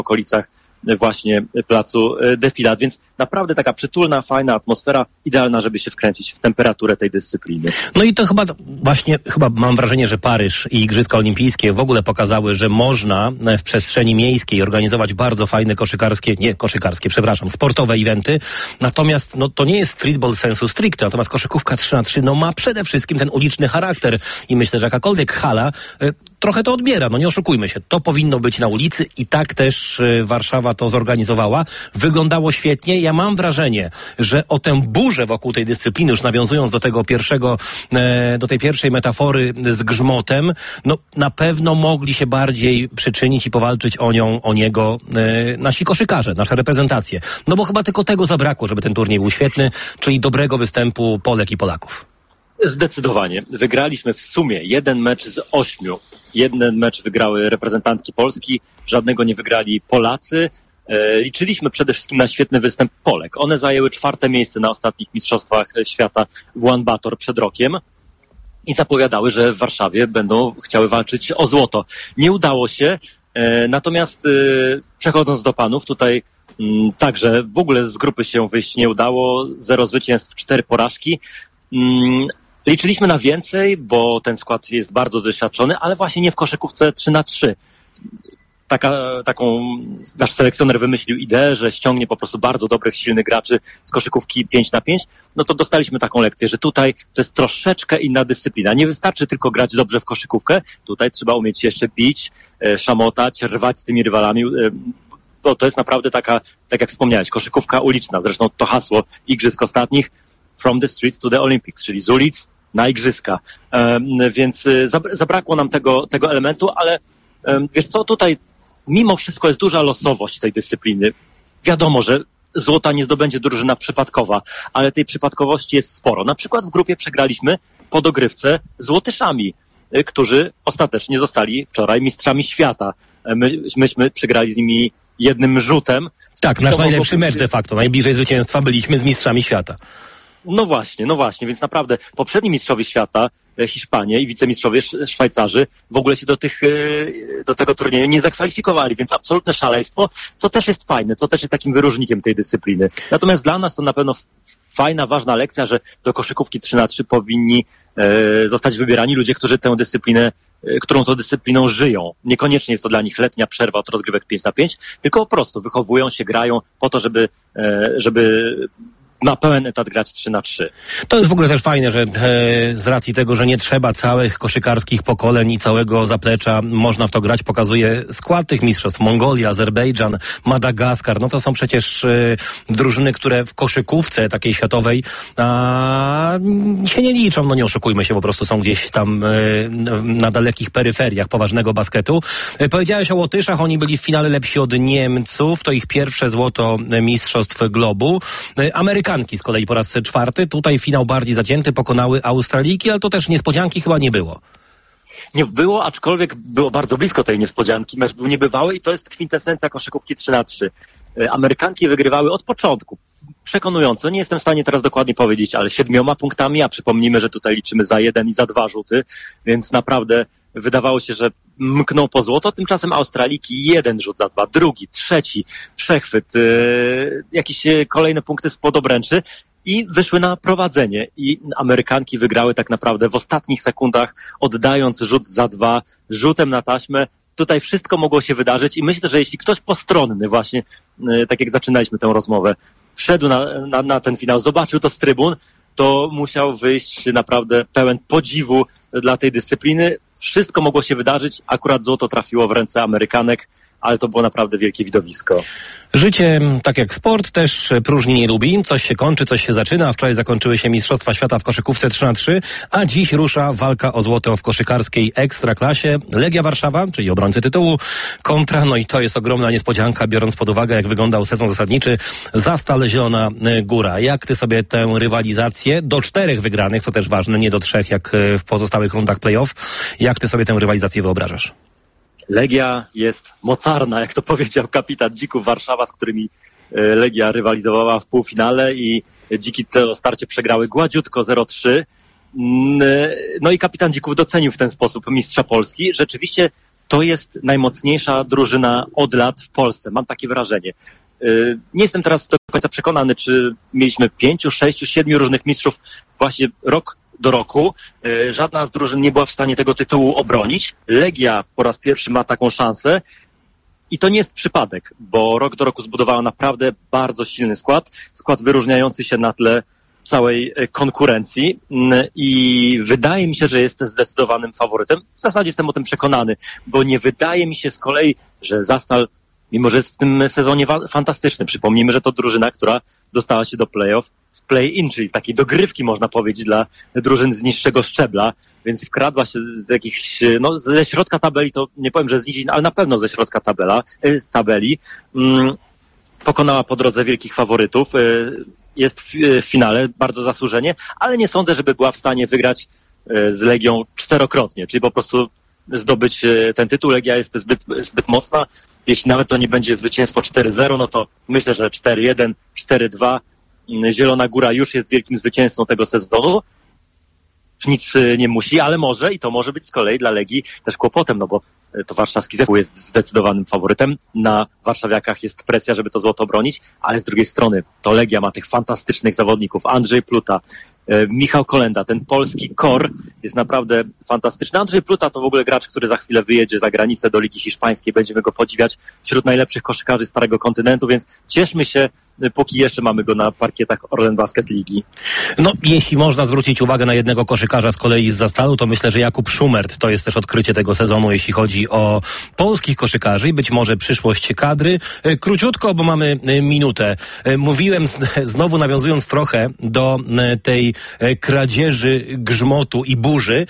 okolicach właśnie placu Defilat, więc naprawdę taka przytulna, fajna atmosfera, idealna, żeby się wkręcić w temperaturę tej dyscypliny. No i to chyba mam wrażenie, że Paryż i Igrzyska Olimpijskie w ogóle pokazały, że można w przestrzeni miejskiej organizować bardzo fajne sportowe eventy. Natomiast to nie jest streetball sensu stricte, natomiast koszykówka 3x3 ma przede wszystkim ten uliczny charakter i myślę, że jakakolwiek hala trochę to odbiera, nie oszukujmy się. To powinno być na ulicy i tak też Warszawa to zorganizowała. Wyglądało świetnie. Ja mam wrażenie, że o tę burzę wokół tej dyscypliny, już nawiązując do tej pierwszej metafory z grzmotem, na pewno mogli się bardziej przyczynić i powalczyć o niego nasi koszykarze, nasze reprezentacje. Bo chyba tylko tego zabrakło, żeby ten turniej był świetny, czyli dobrego występu Polek i Polaków. Zdecydowanie. Wygraliśmy w sumie 1 mecz z 8. 1 mecz wygrały reprezentantki Polski, żadnego nie wygrali Polacy. Liczyliśmy przede wszystkim na świetny występ Polek. One zajęły 4. miejsce na ostatnich mistrzostwach świata w Ulaanbaatar przed rokiem i zapowiadały, że w Warszawie będą chciały walczyć o złoto. Nie udało się, natomiast przechodząc do panów, tutaj także w ogóle z grupy się wyjść nie udało. 0 zwycięstw, 4 porażki. Liczyliśmy na więcej, bo ten skład jest bardzo doświadczony, ale właśnie nie w koszykówce 3x3. Taką nasz selekcjoner wymyślił ideę, że ściągnie po prostu bardzo dobrych, silnych graczy z koszykówki 5x5. To dostaliśmy taką lekcję, że tutaj to jest troszeczkę inna dyscyplina. Nie wystarczy tylko grać dobrze w koszykówkę. Tutaj trzeba umieć jeszcze bić, szamotać, rwać z tymi rywalami. Bo to jest naprawdę taka, tak jak wspomniałeś, koszykówka uliczna. Zresztą to hasło igrzysk ostatnich, from the streets to the Olympics, czyli z ulic na igrzyska. Więc zabrakło nam tego elementu, ale wiesz co, tutaj mimo wszystko jest duża losowość tej dyscypliny. Wiadomo, że złota nie zdobędzie drużyna przypadkowa, ale tej przypadkowości jest sporo. Na przykład w grupie przegraliśmy po dogrywce z Łotyszami, którzy ostatecznie zostali wczoraj mistrzami świata. Myśmy przegrali z nimi 1 rzutem. Tak, nasz najlepszy mecz de facto. Najbliżej zwycięstwa byliśmy z mistrzami świata. No właśnie, więc naprawdę poprzedni mistrzowie świata, Hiszpanie i wicemistrzowie Szwajcarzy w ogóle się do tego turnieju nie zakwalifikowali, więc absolutne szaleństwo, co też jest fajne, co też jest takim wyróżnikiem tej dyscypliny. Natomiast dla nas to na pewno fajna, ważna lekcja, że do koszykówki 3x3 powinni zostać wybierani ludzie, którzy którą tą dyscypliną żyją. Niekoniecznie jest to dla nich letnia przerwa od rozgrywek 5x5, tylko po prostu wychowują się, grają po to, żeby na pełen etat grać 3x3. To jest w ogóle też fajne, że z racji tego, że nie trzeba całych koszykarskich pokoleń i całego zaplecza, można w to grać, pokazuje skład tych mistrzostw. Mongolia, Azerbejdżan, Madagaskar, to są przecież drużyny, które w koszykówce takiej światowej się nie liczą, nie oszukujmy się, po prostu są gdzieś tam na dalekich peryferiach poważnego basketu. Powiedziałeś o Łotyszach, oni byli w finale lepsi od Niemców, to ich pierwsze złoto mistrzostw globu. Amerykanki z kolei po raz 4. Tutaj finał bardziej zacięty, pokonały Australijki, ale to też niespodzianki chyba nie było. Nie było, aczkolwiek było bardzo blisko tej niespodzianki. Mecz był niebywały i to jest kwintesencja koszykówki 3x3. Amerykanki wygrywały od początku. Przekonująco. Nie jestem w stanie teraz dokładnie powiedzieć, ale 7 punktami, a przypomnijmy, że tutaj liczymy za 1 i za 2 rzuty, więc naprawdę wydawało się, że mkną po złoto. Tymczasem Australiki 1 rzut za 2, drugi, trzeci, przechwyt, jakieś kolejne punkty spod obręczy i wyszły na prowadzenie. I Amerykanki wygrały tak naprawdę w ostatnich sekundach, oddając rzut za 2, rzutem na taśmę. Tutaj wszystko mogło się wydarzyć i myślę, że jeśli ktoś postronny właśnie, tak jak zaczynaliśmy tę rozmowę, wszedł na ten finał, zobaczył to z trybun, to musiał wyjść naprawdę pełen podziwu dla tej dyscypliny. Wszystko mogło się wydarzyć, akurat złoto trafiło w ręce Amerykanek, ale to było naprawdę wielkie widowisko. Życie, tak jak sport, też próżni nie lubi. Coś się kończy, coś się zaczyna. Wczoraj zakończyły się Mistrzostwa Świata w koszykówce 3x3, a dziś rusza walka o złoto w koszykarskiej ekstraklasie. Legia Warszawa, czyli obrońcy tytułu, kontra, i to jest ogromna niespodzianka, biorąc pod uwagę, jak wyglądał sezon zasadniczy, Zastal Zielona Góra. Jak ty sobie tę rywalizację do 4 wygranych, co też ważne, nie do 3 jak w pozostałych rundach play-off, jak ty sobie tę rywalizację wyobrażasz? Legia jest mocarna, jak to powiedział kapitan Dzików Warszawa, z którymi Legia rywalizowała w półfinale i Dziki to starcie przegrały gładziutko 0-3. I kapitan Dzików docenił w ten sposób mistrza Polski. Rzeczywiście to jest najmocniejsza drużyna od lat w Polsce. Mam takie wrażenie. Nie jestem teraz do końca przekonany, czy mieliśmy 5, 6, 7 różnych mistrzów właśnie rok do roku. Żadna z drużyn nie była w stanie tego tytułu obronić. Legia po raz pierwszy ma taką szansę. I to nie jest przypadek, bo rok do roku zbudowała naprawdę bardzo silny skład wyróżniający się na tle całej konkurencji i wydaje mi się, że jest zdecydowanym faworytem. W zasadzie jestem o tym przekonany, bo nie wydaje mi się z kolei, że Zastal, mimo że jest w tym sezonie fantastyczny. Przypomnijmy, że to drużyna, która dostała się do play-off z play-in, czyli z takiej dogrywki, można powiedzieć, dla drużyn z niższego szczebla, więc wkradła się z jakichś, ze środka tabeli, to nie powiem, że z niżin, ale na pewno ze środka tabeli. Pokonała po drodze wielkich faworytów. Jest w finale bardzo zasłużenie, ale nie sądzę, żeby była w stanie wygrać z Legią 4-krotnie, czyli po prostu zdobyć ten tytuł. Legia jest zbyt mocna. Jeśli nawet to nie będzie zwycięstwo 4-0, no to myślę, że 4-1, 4-2. Zielona Góra już jest wielkim zwycięzcą tego sezonu. Nic nie musi, ale może i to może być z kolei dla Legii też kłopotem, no bo to warszawski zespół jest zdecydowanym faworytem. Na warszawiakach jest presja, żeby to złoto bronić, ale z drugiej strony to Legia ma tych fantastycznych zawodników. Andrzej Pluta, Michał Kolenda, ten polski kor jest naprawdę fantastyczny. Andrzej Pluta to w ogóle gracz, który za chwilę wyjedzie za granicę do Ligi Hiszpańskiej. Będziemy go podziwiać wśród najlepszych koszykarzy Starego Kontynentu, więc cieszmy się, póki jeszcze mamy go na parkietach Orlen Basket Ligi. No, jeśli można zwrócić uwagę na jednego koszykarza z kolei z Zastalu, to myślę, że Jakub Szumert to jest też odkrycie tego sezonu, jeśli chodzi o polskich koszykarzy i być może przyszłość kadry. Króciutko, bo mamy minutę. Mówiłem, znowu nawiązując trochę do tej kradzieży, grzmotu i burzy.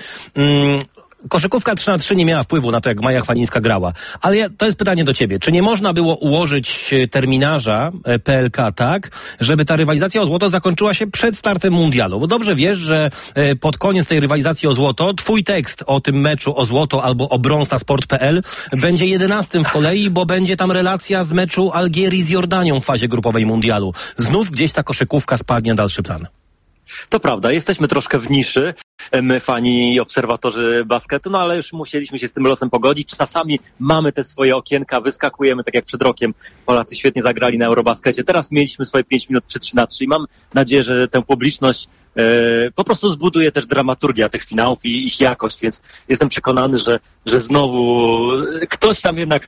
Koszykówka 3x3 nie miała wpływu na to, jak Maja Chwalińska grała. Ale to jest pytanie do ciebie. Czy nie można było ułożyć terminarza PLK tak, żeby ta rywalizacja o złoto zakończyła się przed startem mundialu? Bo dobrze wiesz, że pod koniec tej rywalizacji o złoto twój tekst o tym meczu o złoto albo o brąz na sport.pl będzie 11 w kolei, bo będzie tam relacja z meczu Algierii z Jordanią w fazie grupowej mundialu. Znów gdzieś ta koszykówka spadnie na dalszy plan. To prawda, jesteśmy troszkę w niszy, my fani i obserwatorzy basketu, no ale już musieliśmy się z tym losem pogodzić. Czasami mamy te swoje okienka, wyskakujemy, tak jak przed rokiem Polacy świetnie zagrali na Eurobaskecie. Teraz mieliśmy swoje 5 minut przy 3x3 i mam nadzieję, że tę publiczność po prostu zbuduje też dramaturgia tych finałów i ich jakość, więc jestem przekonany, że znowu ktoś tam jednak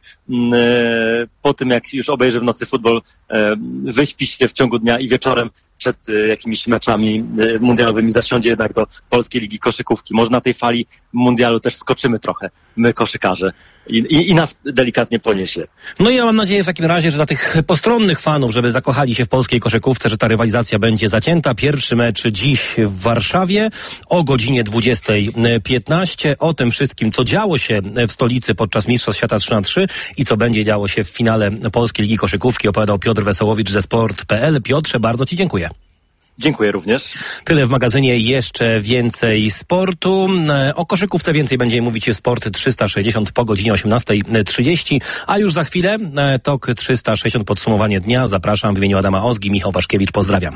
po tym, jak już obejrzy w nocy futbol, wyśpi się w ciągu dnia i wieczorem przed jakimiś meczami mundialowymi zasiądzie jednak do Polskiej Ligi Koszykówki. Może na tej fali mundialu też skoczymy trochę, my koszykarze. I nas delikatnie poniesie. No i ja mam nadzieję w takim razie, że dla tych postronnych fanów, żeby zakochali się w polskiej koszykówce, że ta rywalizacja będzie zacięta. Pierwszy mecz dziś w Warszawie o godzinie 20:15. O tym wszystkim, co działo się w stolicy podczas Mistrzostw Świata 3x3 i co będzie działo się w finale Polskiej Ligi Koszykówki, opowiadał Piotr Wesołowicz ze sport.pl. Piotrze, bardzo ci dziękuję. Dziękuję również. Tyle w magazynie, jeszcze więcej sportu. O koszykówce więcej będziemy mówić w Sport 360 po godzinie 18:30, a już za chwilę TOK 360 podsumowanie dnia. Zapraszam w imieniu Adama Ozgi, Michał Waszkiewicz, pozdrawiam.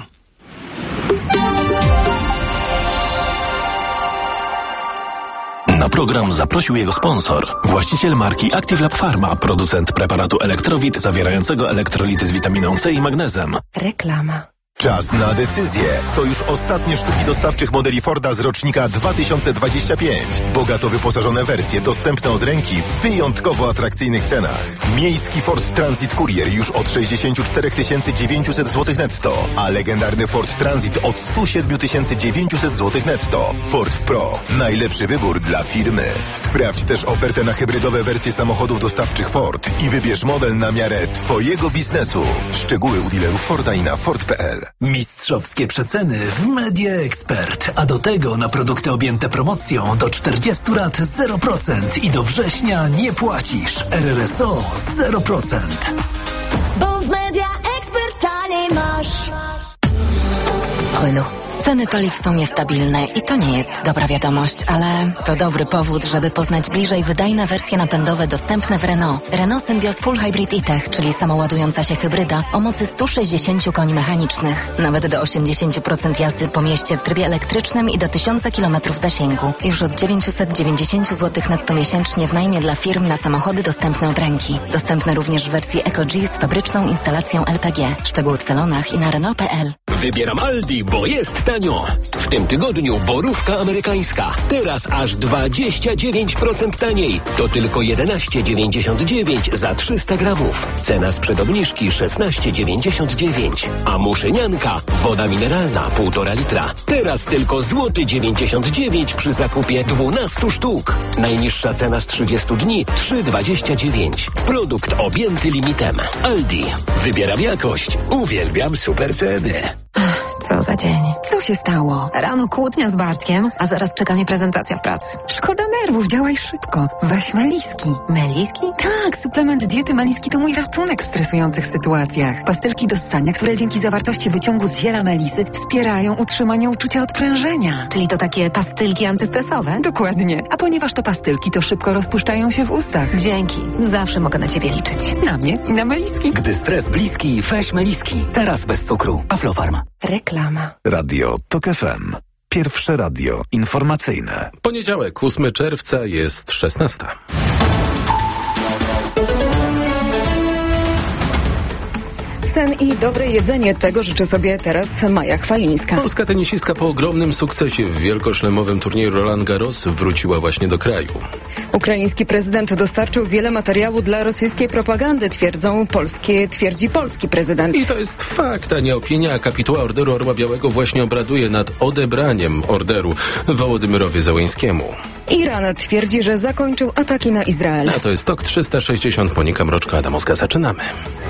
Na program zaprosił jego sponsor, właściciel marki Active Lab Pharma, producent preparatu Elektrowit zawierającego elektrolity z witaminą C i magnezem. Reklama. Czas na decyzję. To już ostatnie sztuki dostawczych modeli Forda z rocznika 2025. Bogato wyposażone wersje dostępne od ręki w wyjątkowo atrakcyjnych cenach. Miejski Ford Transit Courier już od 64 900 zł netto, a legendarny Ford Transit od 107 900 zł netto. Ford Pro. Najlepszy wybór dla firmy. Sprawdź też ofertę na hybrydowe wersje samochodów dostawczych Ford i wybierz model na miarę Twojego biznesu. Szczegóły u dealerów Forda i na Ford.pl. Mistrzowskie przeceny w Media Expert, a do tego na produkty objęte promocją do 40 lat 0% i do września nie płacisz. RRSO 0%. Bo w Media Expert taniej masz. Renault. Ceny paliw są niestabilne i to nie jest dobra wiadomość, ale to dobry powód, żeby poznać bliżej wydajne wersje napędowe dostępne w Renault. Renault Symbioz Full Hybrid E-Tech, czyli samoładująca się hybryda o mocy 160 koni mechanicznych. Nawet do 80% jazdy po mieście w trybie elektrycznym i do 1000 km zasięgu. Już od 990 zł netto miesięcznie w najmie dla firm na samochody dostępne od ręki. Dostępne również w wersji EcoG z fabryczną instalacją LPG. Szczegóły w salonach i na Renault.pl. Wybieram Aldi, bo jest tanio. W tym tygodniu borówka amerykańska. Teraz aż 29% taniej. To tylko 11,99 za 300 gramów. Cena sprzed obniżki 16,99. A muszynianka, woda mineralna 1,5 litra. Teraz tylko złoty 99 przy zakupie 12 sztuk. Najniższa cena z 30 dni 3,29. Produkt objęty limitem. Aldi. Wybieram jakość. Uwielbiam super ceny. Co za dzień. Co się stało? Rano kłótnia z Bartkiem, a zaraz czeka mnie prezentacja w pracy. Szkoda nerwów, działaj szybko. Weź Meliski. Meliski? Tak, suplement diety Meliski to mój ratunek w stresujących sytuacjach. Pastylki do ssania, które dzięki zawartości wyciągu z ziela melisy wspierają utrzymanie uczucia odprężenia. Czyli to takie pastylki antystresowe? Dokładnie. A ponieważ to pastylki, to szybko rozpuszczają się w ustach. Dzięki. Zawsze mogę na ciebie liczyć. Na mnie i na Meliski. Gdy stres bliski, weź Meliski. Teraz bez cukru. Aflofarm. Reklama. Radio TOK FM. Pierwsze radio informacyjne. Poniedziałek, 8 czerwca, jest 16. Sen i dobre jedzenie, tego życzy sobie teraz Maja Chwalińska. Polska tenisistka po ogromnym sukcesie w wielkoszlemowym turnieju Roland Garros wróciła właśnie do kraju. Ukraiński prezydent dostarczył wiele materiału dla rosyjskiej propagandy, twierdzi polski prezydent. I to jest fakt, a nie opinia. Kapituła Orderu Orła Białego właśnie obraduje nad odebraniem orderu Wołodymyrowi Zełenskiemu. Iran twierdzi, że zakończył ataki na Izrael. A to jest TOK 360. Monika Mroczko, Adamowska. Zaczynamy.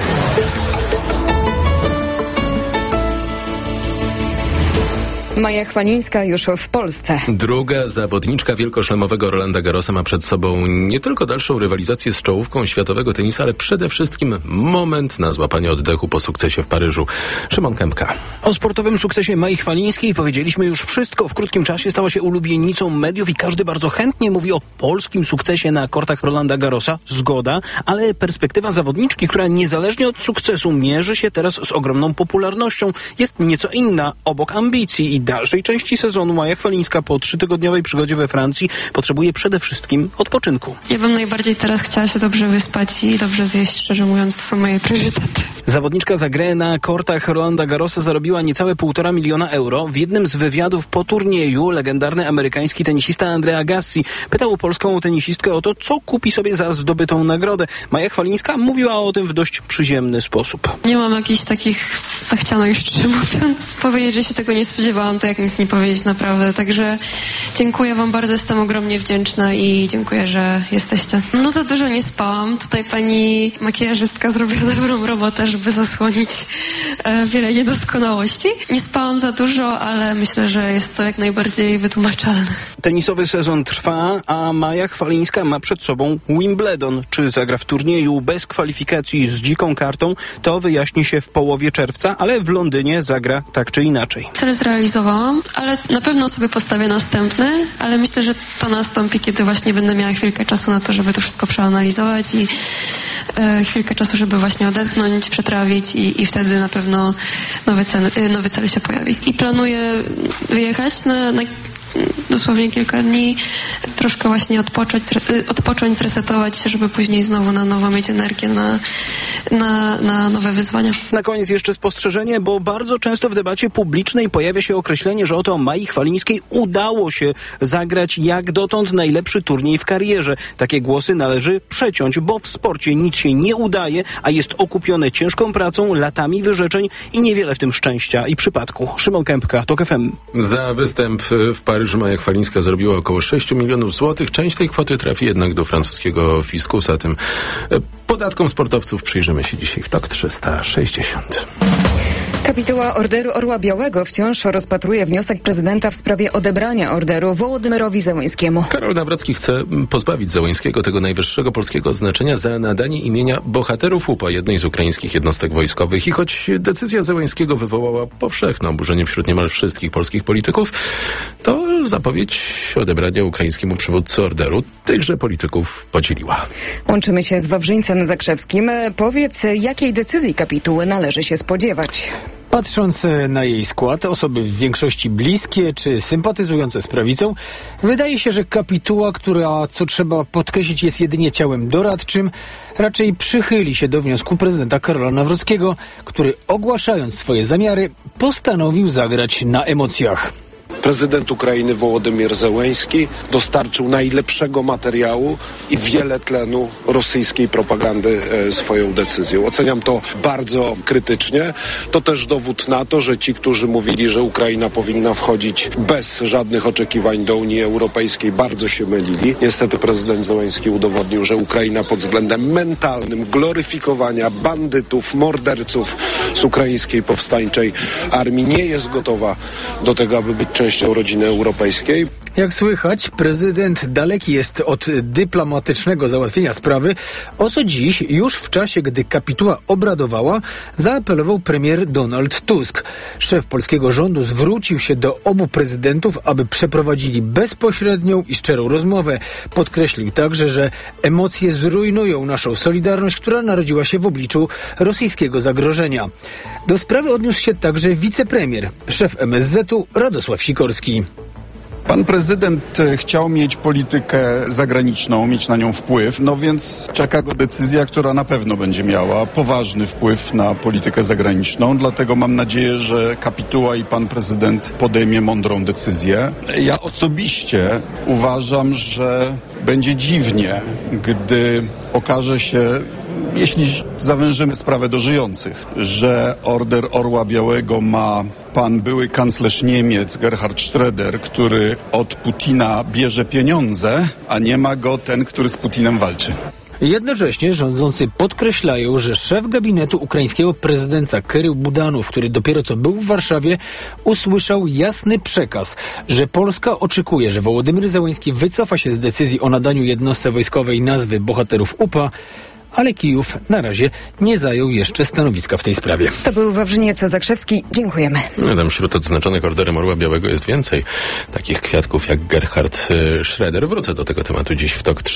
Maja Chwalińska już w Polsce. Druga zawodniczka wielkoszlemowego Rolanda Garrosa ma przed sobą nie tylko dalszą rywalizację z czołówką światowego tenisa, ale przede wszystkim moment na złapanie oddechu po sukcesie w Paryżu. Szymon Kępka. O sportowym sukcesie Mai Chwalińskiej powiedzieliśmy już wszystko. W krótkim czasie stała się ulubienicą mediów i każdy bardzo chętnie mówi o polskim sukcesie na kortach Rolanda Garrosa. Zgoda, ale perspektywa zawodniczki, która niezależnie od sukcesu mierzy się teraz z ogromną popularnością, jest nieco inna. Obok ambicji i dalszej części sezonu Maja Chwalińska po 3-tygodniowej przygodzie we Francji potrzebuje przede wszystkim odpoczynku. Ja bym najbardziej teraz chciała się dobrze wyspać i dobrze zjeść, szczerze mówiąc, to są moje priorytety. Zawodniczka za grę na kortach Rolanda Garrosa zarobiła niecałe 1,5 miliona euro. W jednym z wywiadów po turnieju legendarny amerykański tenisista Andrea Agassi pytał polską tenisistkę o to, co kupi sobie za zdobytą nagrodę. Maja Chwalińska mówiła o tym w dość przyziemny sposób. Nie mam jakichś takich zachcianych, szczerze mówiąc. Powiedzieć, że się tego nie spodziewałam, to jak nic nie powiedzieć naprawdę. Także dziękuję wam bardzo, jestem ogromnie wdzięczna i dziękuję, że jesteście. No za dużo nie spałam. Tutaj pani makijażystka zrobiła dobrą robotę, żeby zasłonić wiele niedoskonałości. Nie spałam za dużo, ale myślę, że jest to jak najbardziej wytłumaczalne. Tenisowy sezon trwa, a Maja Chwalińska ma przed sobą Wimbledon. Czy zagra w turnieju bez kwalifikacji z dziką kartą, to wyjaśni się w połowie czerwca, ale w Londynie zagra tak czy inaczej. Cel zrealizowałam, ale na pewno sobie postawię następny, ale myślę, że to nastąpi, kiedy właśnie będę miała chwilkę czasu na to, żeby to wszystko przeanalizować i chwilkę czasu, żeby właśnie odetchnąć, przetrawić i wtedy na pewno nowy cel się pojawi. I planuję wyjechać na dosłownie kilka dni, troszkę właśnie odpocząć, zresetować się, żeby później znowu na nowo mieć energię na nowe wyzwania. Na koniec jeszcze spostrzeżenie, bo bardzo często w debacie publicznej pojawia się określenie, że oto Mai Chwalińskiej udało się zagrać jak dotąd najlepszy turniej w karierze. Takie głosy należy przeciąć, bo w sporcie nic się nie udaje, a jest okupione ciężką pracą, latami wyrzeczeń i niewiele w tym szczęścia i przypadku. Szymon Kępka, TOK FM. Za występ w Paryżu Maja Chwalińska zarobiła około 6 milionów złotych. Część tej kwoty trafi jednak do francuskiego fiskusa. Tym podatkom sportowców przyjrzymy się dzisiaj w TOK 360. Kapituła Orderu Orła Białego wciąż rozpatruje wniosek prezydenta w sprawie odebrania orderu Wołodymyrowi Zełenskiemu. Karol Nawrocki chce pozbawić Zełenskiego tego najwyższego polskiego odznaczenia za nadanie imienia bohaterów UPA, jednej z ukraińskich jednostek wojskowych. I choć decyzja Zełenskiego wywołała powszechne oburzenie wśród niemal wszystkich polskich polityków, to zapowiedź odebrania ukraińskiemu przywódcy orderu tychże polityków podzieliła. Łączymy się z Wawrzyńcem Zakrzewskim. Powiedz, jakiej decyzji kapituły należy się spodziewać? Patrząc na jej skład, osoby w większości bliskie czy sympatyzujące z prawicą, wydaje się, że kapituła, która, co trzeba podkreślić, jest jedynie ciałem doradczym, raczej przychyli się do wniosku prezydenta Karola Nawrockiego, który ogłaszając swoje zamiary, postanowił zagrać na emocjach. Prezydent Ukrainy Wołodymyr Zełenski dostarczył najlepszego materiału i wiele tlenu rosyjskiej propagandy swoją decyzją. Oceniam to bardzo krytycznie. To też dowód na to, że ci, którzy mówili, że Ukraina powinna wchodzić bez żadnych oczekiwań do Unii Europejskiej, bardzo się mylili. Niestety prezydent Zełenski udowodnił, że Ukraina pod względem mentalnym gloryfikowania bandytów, morderców z ukraińskiej powstańczej armii nie jest gotowa do tego, aby być częścią rodziny europejskiej. Jak słychać, prezydent daleki jest od dyplomatycznego załatwienia sprawy, o co dziś, już w czasie, gdy kapituła obradowała, zaapelował premier Donald Tusk. Szef polskiego rządu zwrócił się do obu prezydentów, aby przeprowadzili bezpośrednią i szczerą rozmowę. Podkreślił także, że emocje zrujnują naszą solidarność, która narodziła się w obliczu rosyjskiego zagrożenia. Do sprawy odniósł się także wicepremier, szef MSZ-u Radosław Sikorski. Pan prezydent chciał mieć politykę zagraniczną, mieć na nią wpływ, no więc czeka go decyzja, która na pewno będzie miała poważny wpływ na politykę zagraniczną, dlatego mam nadzieję, że kapituła i pan prezydent podejmie mądrą decyzję. Ja osobiście uważam, że będzie dziwnie, gdy okaże się, jeśli zawężymy sprawę do żyjących, że order Orła Białego ma pan były kanclerz Niemiec Gerhard Schröder, który od Putina bierze pieniądze, a nie ma go ten, który z Putinem walczy. Jednocześnie rządzący podkreślają, że szef gabinetu ukraińskiego prezydenta Kirył Budanów, który dopiero co był w Warszawie, usłyszał jasny przekaz, że Polska oczekuje, że Wołodymyr Zełenski wycofa się z decyzji o nadaniu jednostce wojskowej nazwy bohaterów UPA, ale Kijów na razie nie zajął jeszcze stanowiska w tej sprawie. To był Wawrzyniec Zakrzewski. Dziękujemy. Tam wśród odznaczonych orderem Orła Białego jest więcej takich kwiatków jak Gerhard Schröder. Wrócę do tego tematu dziś w TOK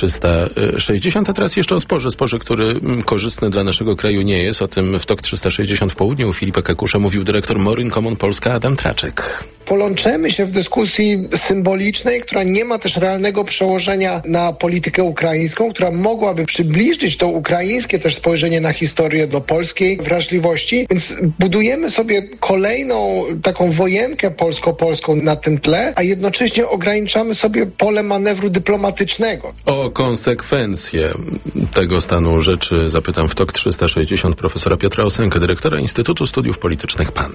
360, a teraz jeszcze o sporze, który korzystny dla naszego kraju nie jest. O tym w TOK 360 w południu u Filipa Kakusza mówił dyrektor Morin Common Polska Adam Traczek. Połączymy się w dyskusji symbolicznej, która nie ma też realnego przełożenia na politykę ukraińską, która mogłaby przybliżyć to ukraińskie też spojrzenie na historię do polskiej wrażliwości. Więc budujemy sobie kolejną taką wojenkę polsko-polską na tym tle, a jednocześnie ograniczamy sobie pole manewru dyplomatycznego. O konsekwencje tego stanu rzeczy zapytam w TOK 360 profesora Piotra Osenkę, dyrektora Instytutu Studiów Politycznych PAN.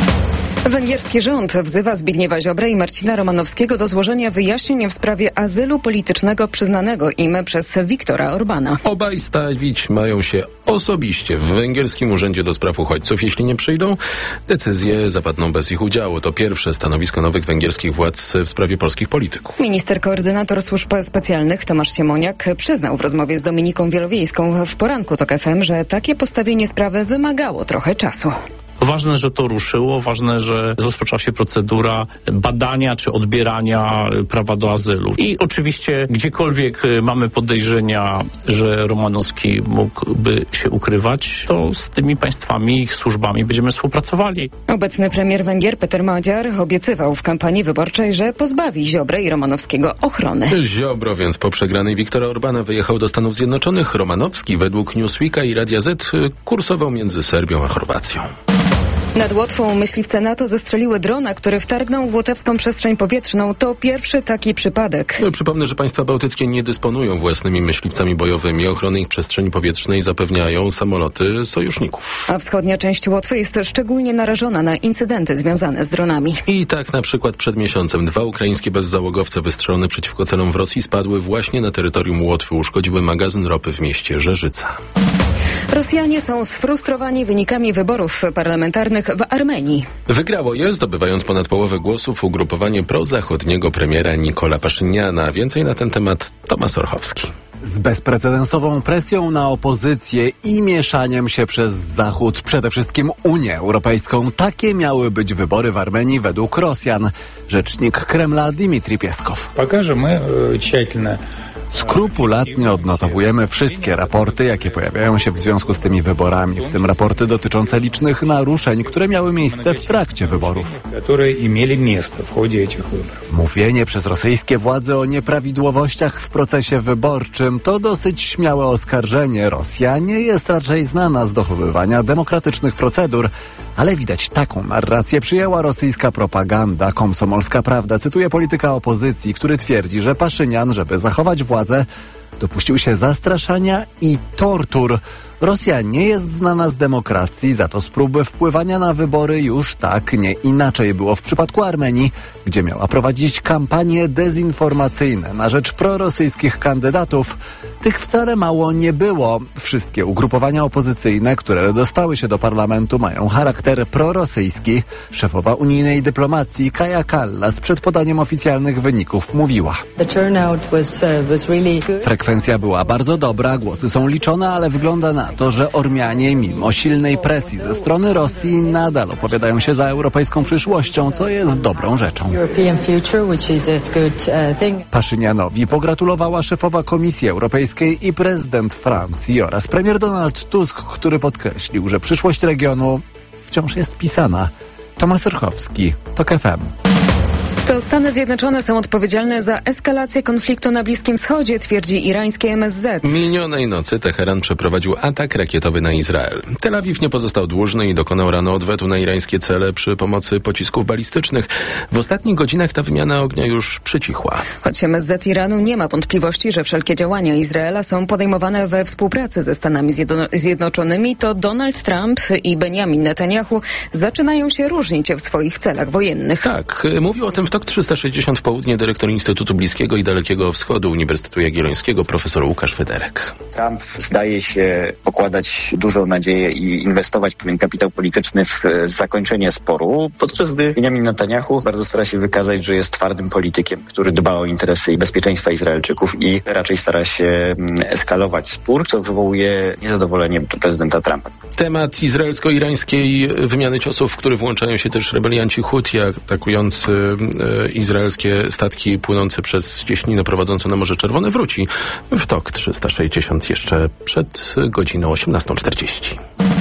Węgierski rząd wzywa Zbigniewa Ziobrę i Marcina Romanowskiego do złożenia wyjaśnień w sprawie azylu politycznego przyznanego im przez Viktora Orbana. Obaj stawić mają się osobiście w węgierskim Urzędzie do Spraw Uchodźców. Jeśli nie przyjdą, decyzje zapadną bez ich udziału. To pierwsze stanowisko nowych węgierskich władz w sprawie polskich polityków. Minister koordynator służb specjalnych Tomasz Siemoniak przyznał w rozmowie z Dominiką Wielowiejską w poranku TOK FM, że takie postawienie sprawy wymagało trochę czasu. Ważne, że to ruszyło, ważne, że rozpoczęła się procedura badania czy odbierania prawa do azylu. I oczywiście gdziekolwiek mamy podejrzenia, że Romanowski mógłby się ukrywać, to z tymi państwami, ich służbami będziemy współpracowali. Obecny premier Węgier Peter Magyar obiecywał w kampanii wyborczej, że pozbawi Ziobrę i Romanowskiego ochrony. Ziobro więc po przegranej Viktora Orbana wyjechał do Stanów Zjednoczonych. Romanowski według Newsweeka i Radia Z kursował między Serbią a Chorwacją. Nad Łotwą myśliwce NATO zestrzeliły drona, który wtargnął w łotewską przestrzeń powietrzną. To pierwszy taki przypadek. Przypomnę, że państwa bałtyckie nie dysponują własnymi myśliwcami bojowymi. Ochronę ich przestrzeni powietrznej zapewniają samoloty sojuszników. A wschodnia część Łotwy jest szczególnie narażona na incydenty związane z dronami. I tak na przykład przed miesiącem 2 ukraińskie bezzałogowce wystrzelone przeciwko celom w Rosji spadły właśnie na terytorium Łotwy. Uszkodziły magazyn ropy w mieście Żerzyca. Rosjanie są sfrustrowani wynikami wyborów parlamentarnych w Armenii. Wygrało je, zdobywając ponad połowę głosów, ugrupowanie prozachodniego premiera Nikola Paszyniana. Więcej na ten temat Tomasz Orchowski. Z bezprecedensową presją na opozycję i mieszaniem się przez Zachód, przede wszystkim Unię Europejską, takie miały być wybory w Armenii według Rosjan. Rzecznik Kremla Dmitrij Pieskow. Skrupulatnie odnotowujemy wszystkie raporty, jakie pojawiają się w związku z tymi wyborami, w tym raporty dotyczące licznych naruszeń, które miały miejsce w trakcie wyborów. Mówienie przez rosyjskie władze o nieprawidłowościach w procesie wyborczym to dosyć śmiałe oskarżenie. Rosja nie jest raczej znana z dochowywania demokratycznych procedur, ale widać taką narrację przyjęła rosyjska propaganda. Komsomolska Prawda cytuje polityka opozycji, który twierdzi, że Paszynian, żeby zachować władzę, dopuścił się zastraszania i tortur. Rosja nie jest znana z demokracji, za to z próby wpływania na wybory już tak, nie inaczej było w przypadku Armenii, gdzie miała prowadzić kampanie dezinformacyjne na rzecz prorosyjskich kandydatów. Tych wcale mało nie było. Wszystkie ugrupowania opozycyjne, które dostały się do parlamentu, mają charakter prorosyjski. Szefowa unijnej dyplomacji Kaja Kallas przed podaniem oficjalnych wyników mówiła: Frekwencja była bardzo dobra, głosy są liczone, ale wygląda na to, że Ormianie, mimo silnej presji ze strony Rosji, nadal opowiadają się za europejską przyszłością, co jest dobrą rzeczą. Paszynianowi pogratulowała szefowa Komisji Europejskiej i prezydent Francji oraz premier Donald Tusk, który podkreślił, że przyszłość regionu wciąż jest pisana. Tomasz Orchowski, TOK FM. To Stany Zjednoczone są odpowiedzialne za eskalację konfliktu na Bliskim Wschodzie, twierdzi irańskie MSZ. Minionej nocy Teheran przeprowadził atak rakietowy na Izrael. Tel Awiw nie pozostał dłużny i dokonał rano odwetu na irańskie cele przy pomocy pocisków balistycznych. W ostatnich godzinach ta wymiana ognia już przycichła. Choć MSZ Iranu nie ma wątpliwości, że wszelkie działania Izraela są podejmowane we współpracy ze Stanami Zjednoczonymi, to Donald Trump i Benjamin Netanyahu zaczynają się różnić w swoich celach wojennych. Tak, mówił o tym w TOK 360 w południe dyrektor Instytutu Bliskiego i Dalekiego Wschodu Uniwersytetu Jagiellońskiego profesor Łukasz Federek. Trump zdaje się pokładać dużą nadzieję i inwestować pewien kapitał polityczny w zakończenie sporu, podczas gdy Benjamin Netanyahu bardzo stara się wykazać, że jest twardym politykiem, który dba o interesy i bezpieczeństwa Izraelczyków i raczej stara się eskalować spór, co wywołuje niezadowolenie prezydenta Trumpa. Temat izraelsko-irańskiej wymiany ciosów, w który włączają się też rebelianci Huti atakujący izraelskie statki płynące przez cieśninę prowadzącą na Morze Czerwone, wróci w TOK 360 jeszcze przed godziną 18:40.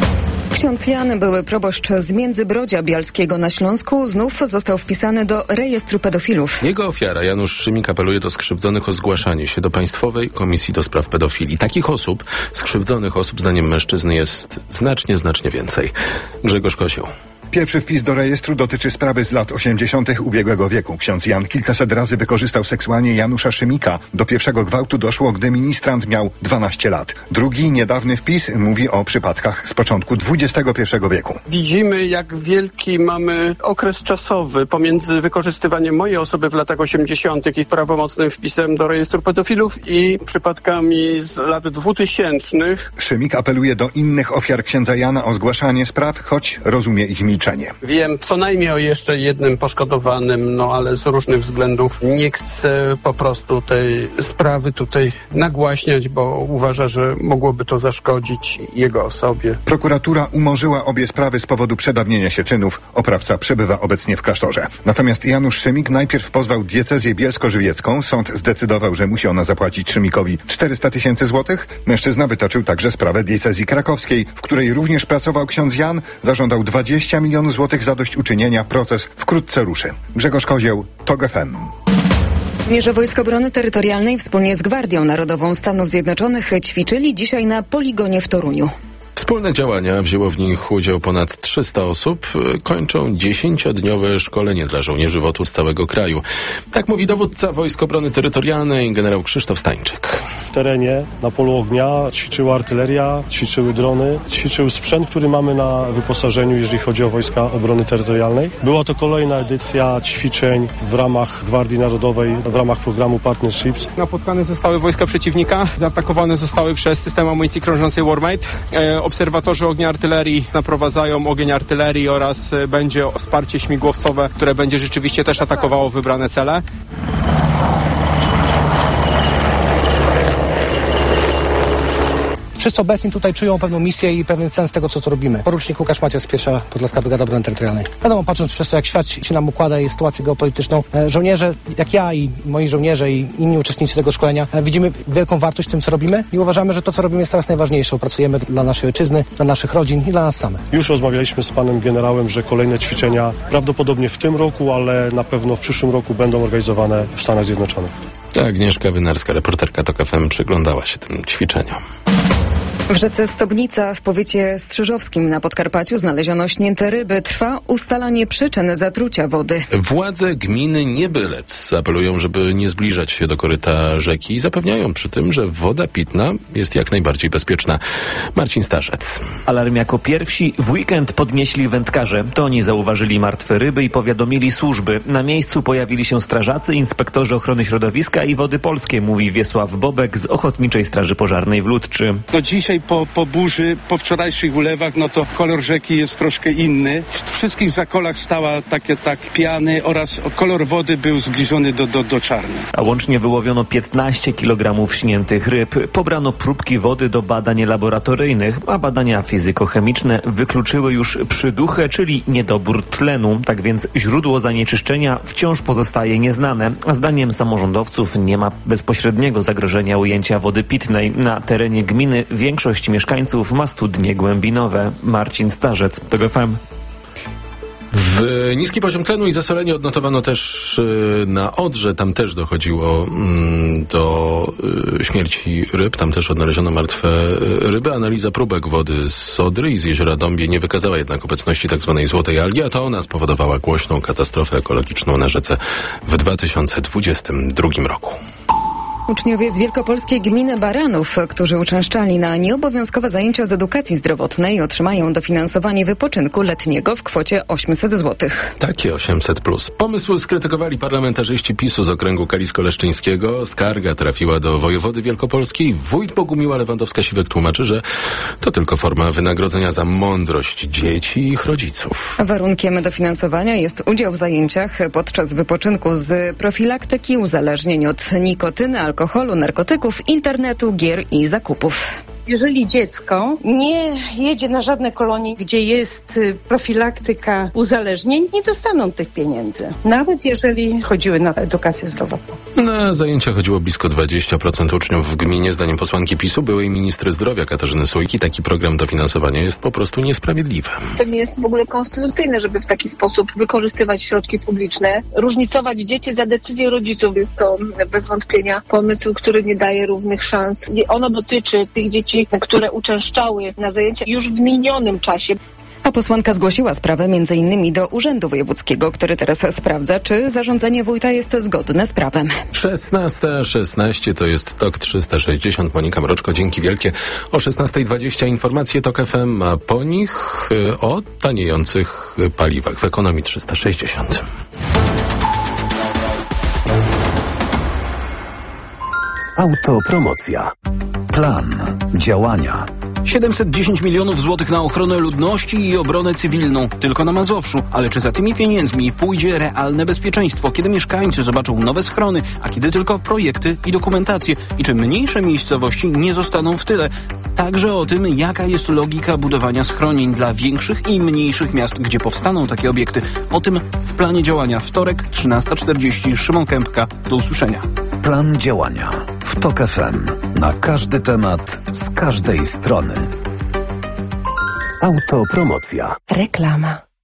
Ksiądz Jan, były proboszcz z Międzybrodzia Bialskiego na Śląsku, znów został wpisany do rejestru pedofilów. Jego ofiara, Janusz Szymik, apeluje do skrzywdzonych o zgłaszanie się do Państwowej Komisji do Spraw Pedofilii. Takich osób, skrzywdzonych osób, zdaniem mężczyzny, jest znacznie więcej. Grzegorz Kozioł. Pierwszy wpis do rejestru dotyczy sprawy z lat 80. ubiegłego wieku. Ksiądz Jan kilkaset razy wykorzystał seksualnie Janusza Szymika. Do pierwszego gwałtu doszło, gdy ministrant miał 12 lat. Drugi, niedawny wpis mówi o przypadkach z początku XXI wieku. Widzimy, jak wielki mamy okres czasowy pomiędzy wykorzystywaniem mojej osoby w latach 80. i prawomocnym wpisem do rejestru pedofilów i przypadkami z lat 2000. Szymik apeluje do innych ofiar księdza Jana o zgłaszanie spraw, choć rozumie ich milczenie. Wiem co najmniej o jeszcze jednym poszkodowanym, ale z różnych względów nie chcę po prostu tej sprawy tutaj nagłaśniać, bo uważa, że mogłoby to zaszkodzić jego osobie. Prokuratura umorzyła obie sprawy z powodu przedawnienia się czynów. Oprawca przebywa obecnie w klasztorze. Natomiast Janusz Szymik najpierw pozwał diecezję bielsko-żywiecką. Sąd zdecydował, że musi ona zapłacić Szymikowi 400 000 złotych. Mężczyzna wytoczył także sprawę diecezji krakowskiej, w której również pracował ksiądz Jan. Zażądał 20 milionów złotych zadośćuczynienia. Proces wkrótce ruszy. Grzegorz Kozioł, TOK FM. Żołnierze Wojsk Obrony Terytorialnej wspólnie z Gwardią Narodową Stanów Zjednoczonych ćwiczyli dzisiaj na poligonie w Toruniu. Wspólne działania, wzięło w nich udział ponad 300 osób, kończą 10-dniowe szkolenie dla żołnierzy WOT-u z całego kraju. Tak mówi dowódca Wojsk Obrony Terytorialnej generał Krzysztof Stańczyk. W terenie, na polu ognia ćwiczyła artyleria, ćwiczyły drony, ćwiczył sprzęt, który mamy na wyposażeniu, jeżeli chodzi o Wojska Obrony Terytorialnej. Była to kolejna edycja ćwiczeń w ramach Gwardii Narodowej, w ramach programu Partnerships. Napotkane zostały wojska przeciwnika, zaatakowane zostały przez system amunicji krążącej Warmate. Obserwatorzy ognia artylerii naprowadzają ogień artylerii oraz będzie wsparcie śmigłowcowe, które będzie rzeczywiście też atakowało wybrane cele. Wszyscy obecni tutaj czują pewną misję i pewien sens tego, co tu robimy. Porucznik Łukasz Macias, 1. Podlaska Brygada Obrony Terytorialnej. Wiadomo, patrząc przez to, jak świat się nam układa i sytuację geopolityczną, żołnierze, jak ja i moi żołnierze i inni uczestnicy tego szkolenia, widzimy wielką wartość w tym, co robimy i uważamy, że to, co robimy, jest teraz najważniejsze. Pracujemy dla naszej ojczyzny, dla naszych rodzin i dla nas samych. Już rozmawialiśmy z panem generałem, że kolejne ćwiczenia prawdopodobnie w tym roku, ale na pewno w przyszłym roku będą organizowane w Stanach Zjednoczonych. Agnieszka Wynarska, reporterka TOK FM, przyglądała się tym ćwiczeniom. W rzece Stobnica w powiecie strzyżowskim na Podkarpaciu znaleziono śnięte ryby. Trwa ustalanie przyczyn zatrucia wody. Władze gminy Niebylec apelują, żeby nie zbliżać się do koryta rzeki i zapewniają przy tym, że woda pitna jest jak najbardziej bezpieczna. Marcin Starzec. Alarm jako pierwsi w weekend podnieśli wędkarze. To oni zauważyli martwe ryby i powiadomili służby. Na miejscu pojawili się strażacy, inspektorzy ochrony środowiska i Wody Polskie, mówi Wiesław Bobek z Ochotniczej Straży Pożarnej w Ludczy. No dzisiaj po burzy, po wczorajszych ulewach, no to kolor rzeki jest troszkę inny. W wszystkich zakolach stała takie piany oraz kolor wody był zbliżony do czarnej. A łącznie wyłowiono 15 kg śniętych ryb. Pobrano próbki wody do badań laboratoryjnych, a badania fizykochemiczne wykluczyły już przyduchę, czyli niedobór tlenu. Tak więc źródło zanieczyszczenia wciąż pozostaje nieznane. Zdaniem samorządowców nie ma bezpośredniego zagrożenia ujęcia wody pitnej. Na terenie gminy większość mieszkańców ma studnie głębinowe. Marcin Starzec, TOK FM. Niski poziom tlenu i zasolenie odnotowano też na Odrze. Tam też dochodziło do śmierci ryb. Tam też odnaleziono martwe ryby. Analiza próbek wody z Odry i z jeziora Dąbie nie wykazała jednak obecności tzw. złotej algi, a to ona spowodowała głośną katastrofę ekologiczną na rzece w 2022 roku. Uczniowie z wielkopolskiej gminy Baranów, którzy uczęszczali na nieobowiązkowe zajęcia z edukacji zdrowotnej, otrzymają dofinansowanie wypoczynku letniego w kwocie 800 zł. Takie 800+. Pomysł skrytykowali parlamentarzyści PiS-u z okręgu kalisko-leszczyńskiego. Skarga trafiła do wojewody wielkopolskiej. Wójt Bogumiła Lewandowska-Siwek tłumaczy, że to tylko forma wynagrodzenia za mądrość dzieci i ich rodziców. Warunkiem dofinansowania jest udział w zajęciach podczas wypoczynku z profilaktyki uzależnień od nikotyny, alkoholu, narkotyków, internetu, gier i zakupów. Jeżeli dziecko nie jedzie na żadne kolonie, gdzie jest profilaktyka uzależnień, nie dostaną tych pieniędzy. Nawet jeżeli chodziły na edukację zdrowotną. Na zajęcia chodziło blisko 20% uczniów w gminie. Zdaniem posłanki PiS-u, byłej ministry zdrowia Katarzyny Sójki, taki program dofinansowania jest po prostu niesprawiedliwy. To nie jest w ogóle konstytucyjne, żeby w taki sposób wykorzystywać środki publiczne, różnicować dzieci za decyzję rodziców. Jest to bez wątpienia pomysł, który nie daje równych szans. Ono dotyczy tych dzieci, które uczęszczały na zajęcia już w minionym czasie. A posłanka zgłosiła sprawę m.in. do Urzędu Wojewódzkiego, który teraz sprawdza, czy zarządzenie wójta jest zgodne z prawem. 16:16 to jest TOK 360. Monika Mroczko, dzięki wielkie. O 16:20 informacje TOK FM, a po nich o taniejących paliwach w ekonomii 360. Autopromocja. Plan działania. 710 milionów złotych na ochronę ludności i obronę cywilną, tylko na Mazowszu. Ale czy za tymi pieniędzmi pójdzie realne bezpieczeństwo, kiedy mieszkańcy zobaczą nowe schrony, a kiedy tylko projekty i dokumentacje? I czy mniejsze miejscowości nie zostaną w tyle? Także o tym, jaka jest logika budowania schronień dla większych i mniejszych miast, gdzie powstaną takie obiekty. O tym w planie działania. Wtorek, 13:40. Szymon Kępka. Do usłyszenia. Plan działania w TOK FM. Na każdy temat, z każdej strony. Autopromocja. Reklama.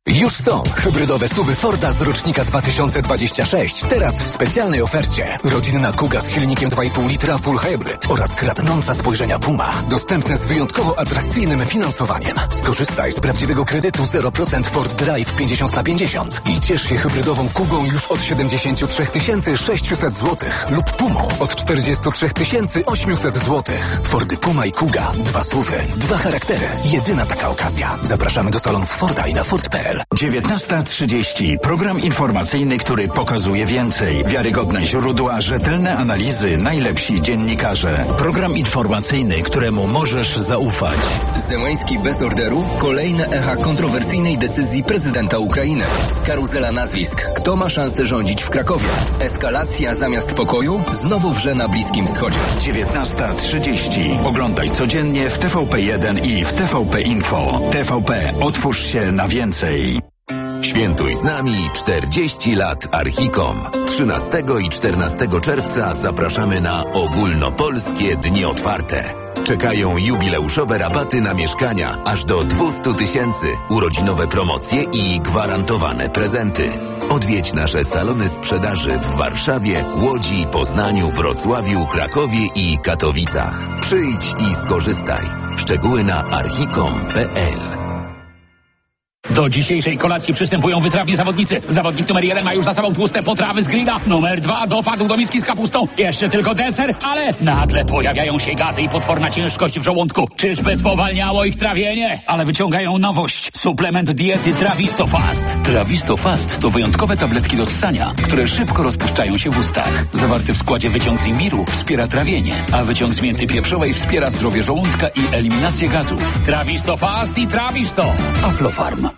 Już są hybrydowe SUV-y Forda z rocznika 2026. Teraz w specjalnej ofercie. Rodzinna Kuga z silnikiem 2,5 litra Full Hybrid oraz kradnąca spojrzenia Puma. Dostępne z wyjątkowo atrakcyjnym finansowaniem. Skorzystaj z prawdziwego kredytu 0% Ford Drive 50/50 i ciesz się hybrydową Kugą już od 73 600 zł lub Pumą od 43 800 zł. Fordy Puma i Kuga. 2 SUV-y, 2 charaktery. Jedyna taka okazja. Zapraszamy do salonów Forda i na Ford.pl. 19:30. Program informacyjny, który pokazuje więcej. Wiarygodne źródła, rzetelne analizy, najlepsi dziennikarze. Program informacyjny, któremu możesz zaufać. Zełański bez orderu? Kolejne echa kontrowersyjnej decyzji prezydenta Ukrainy. Karuzela nazwisk. Kto ma szansę rządzić w Krakowie? Eskalacja zamiast pokoju? Znowu wrze na Bliskim Wschodzie. 19:30. Oglądaj codziennie w TVP1 i w TVP Info. TVP. Otwórz się na więcej. Świętuj z nami 40 lat Archicom. 13 i 14 czerwca zapraszamy na ogólnopolskie dni otwarte. Czekają jubileuszowe rabaty na mieszkania aż do 200 000, urodzinowe promocje i gwarantowane prezenty. Odwiedź nasze salony sprzedaży w Warszawie, Łodzi, Poznaniu, Wrocławiu, Krakowie i Katowicach. Przyjdź i skorzystaj. Szczegóły na archicom.pl. Do dzisiejszej kolacji przystępują wytrawni zawodnicy. Zawodnik numer 1 ma już za sobą tłuste potrawy z grilla. Numer 2 dopadł do miski z kapustą. Jeszcze tylko deser, ale nagle pojawiają się gazy i potworna ciężkość w żołądku. Czyżby spowalniało ich trawienie? Ale wyciągają nowość. Suplement diety Travistofast. Travistofast to wyjątkowe tabletki do ssania, które szybko rozpuszczają się w ustach. Zawarty w składzie wyciąg z imbiru wspiera trawienie, a wyciąg z mięty pieprzowej wspiera zdrowie żołądka i eliminację gazów. Travistofast i Travisto. Aflofarm.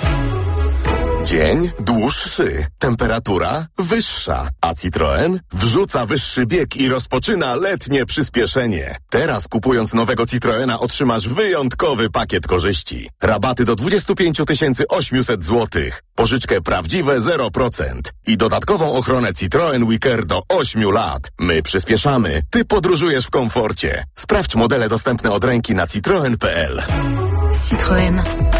Dzień dłuższy, temperatura wyższa, a Citroen wrzuca wyższy bieg i rozpoczyna letnie przyspieszenie. Teraz kupując nowego Citroena otrzymasz wyjątkowy pakiet korzyści. Rabaty do 25 800 zł, pożyczkę prawdziwe 0% i dodatkową ochronę Citroen Wicker do 8 lat. My przyspieszamy, ty podróżujesz w komforcie. Sprawdź modele dostępne od ręki na citroen.pl. Citroen.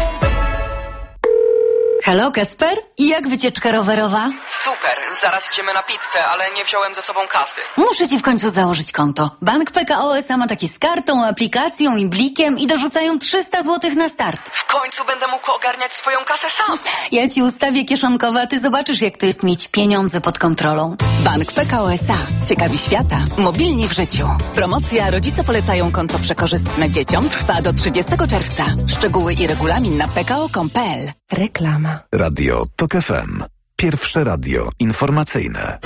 Halo, Kacper? I jak wycieczka rowerowa? Super, zaraz idziemy na pizzę, ale nie wziąłem ze sobą kasy. Muszę ci w końcu założyć konto. Bank PKO SA ma takie z kartą, aplikacją i blikiem i dorzucają 300 zł na start. W końcu będę mógł ogarniać swoją kasę sam. Ja ci ustawię kieszonkowe, a ty zobaczysz, jak to jest mieć pieniądze pod kontrolą. Bank PKO SA. Ciekawi świata. Mobilni w życiu. Promocja Rodzice polecają konto przekorzystne dzieciom trwa do 30 czerwca. Szczegóły i regulamin na pko.com.pl. Reklama. Radio TOK FM. Pierwsze radio informacyjne.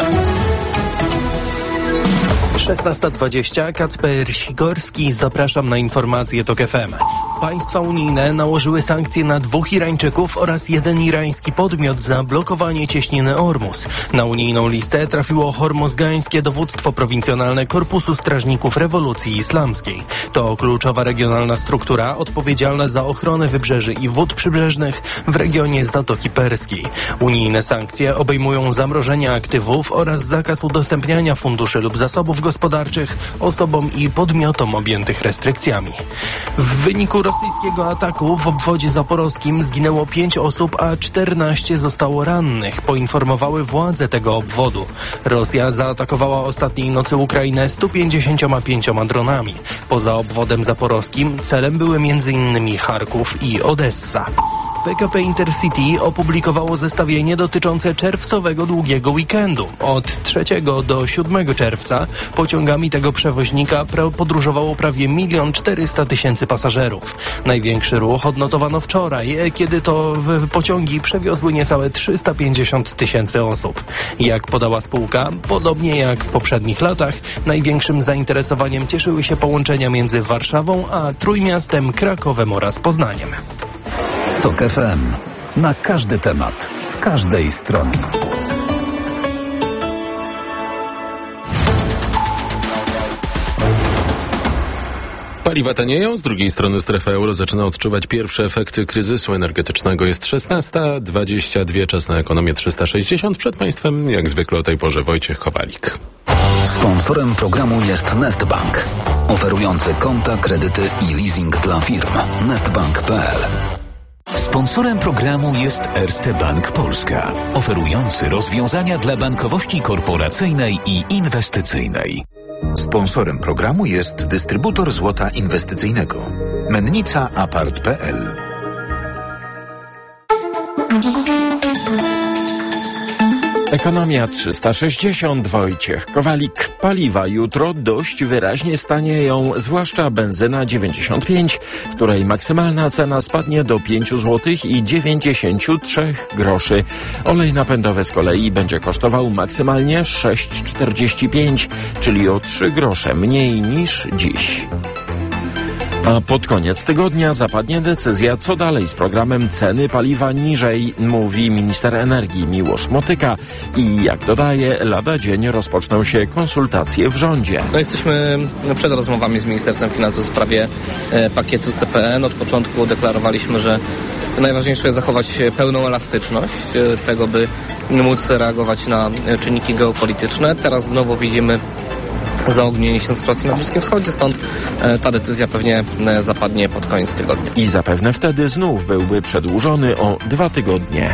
16:20. Kacper Sikorski. Zapraszam na informacje TOK FM. Państwa unijne nałożyły sankcje na 2 Irańczyków oraz 1 irański podmiot za blokowanie cieśniny Ormus. Na unijną listę trafiło hormozgańskie dowództwo prowincjonalne Korpusu Strażników Rewolucji Islamskiej. To kluczowa regionalna struktura odpowiedzialna za ochronę wybrzeży i wód przybrzeżnych w regionie Zatoki Perskiej. Unijne sankcje obejmują zamrożenie aktywów oraz zakaz udostępniania funduszy lub zasobów gospodarczych osobom i podmiotom objętych restrykcjami. W wyniku rosyjskiego ataku w obwodzie zaporowskim zginęło 5 osób, a 14 zostało rannych, poinformowały władze tego obwodu. Rosja zaatakowała ostatniej nocy Ukrainę 155 dronami. Poza obwodem zaporowskim celem były m.in. Charków i Odessa. PKP Intercity opublikowało zestawienie dotyczące czerwcowego długiego weekendu. Od 3 do 7 czerwca pociągami tego przewoźnika podróżowało prawie 1 400 000 pasażerów. Największy ruch odnotowano wczoraj, kiedy to pociągi przewiozły niecałe 350 000 osób. Jak podała spółka, podobnie jak w poprzednich latach, największym zainteresowaniem cieszyły się połączenia między Warszawą a Trójmiastem, Krakowem oraz Poznaniem. TOK FM. Na każdy temat, z każdej strony. Paliwa tanieją, z drugiej strony strefa euro zaczyna odczuwać pierwsze efekty kryzysu energetycznego. Jest 16:22, czas na ekonomię 360. Przed Państwem, jak zwykle o tej porze, Wojciech Kowalik. Sponsorem programu jest Nestbank, oferujący konta, kredyty i leasing dla firm. Nestbank.pl. Sponsor Sponsorem programu jest Erste Bank Polska, oferujący rozwiązania dla bankowości korporacyjnej i inwestycyjnej. Sponsorem programu jest dystrybutor złota inwestycyjnego Mennica Apart.pl. Ekonomia 360, Wojciech Kowalik. Paliwa jutro dość wyraźnie stanieją, zwłaszcza benzyna 95, której maksymalna cena spadnie do 5 zł i 93 groszy. Olej napędowy z kolei będzie kosztował maksymalnie 6,45, czyli o 3 grosze mniej niż dziś. A pod koniec tygodnia zapadnie decyzja, co dalej z programem ceny paliwa niżej, mówi minister energii Miłosz Motyka. I jak dodaje, lada dzień rozpoczną się konsultacje w rządzie. Jesteśmy przed rozmowami z Ministerstwem Finansów w sprawie pakietu CPN. Od początku deklarowaliśmy, że najważniejsze jest zachować pełną elastyczność tego, by móc reagować na czynniki geopolityczne. Teraz znowu widzimy zaognienie się sytuacji na Bliskim Wschodzie, stąd ta decyzja pewnie zapadnie pod koniec tygodnia. I zapewne wtedy znów byłby przedłużony o 2 tygodnie.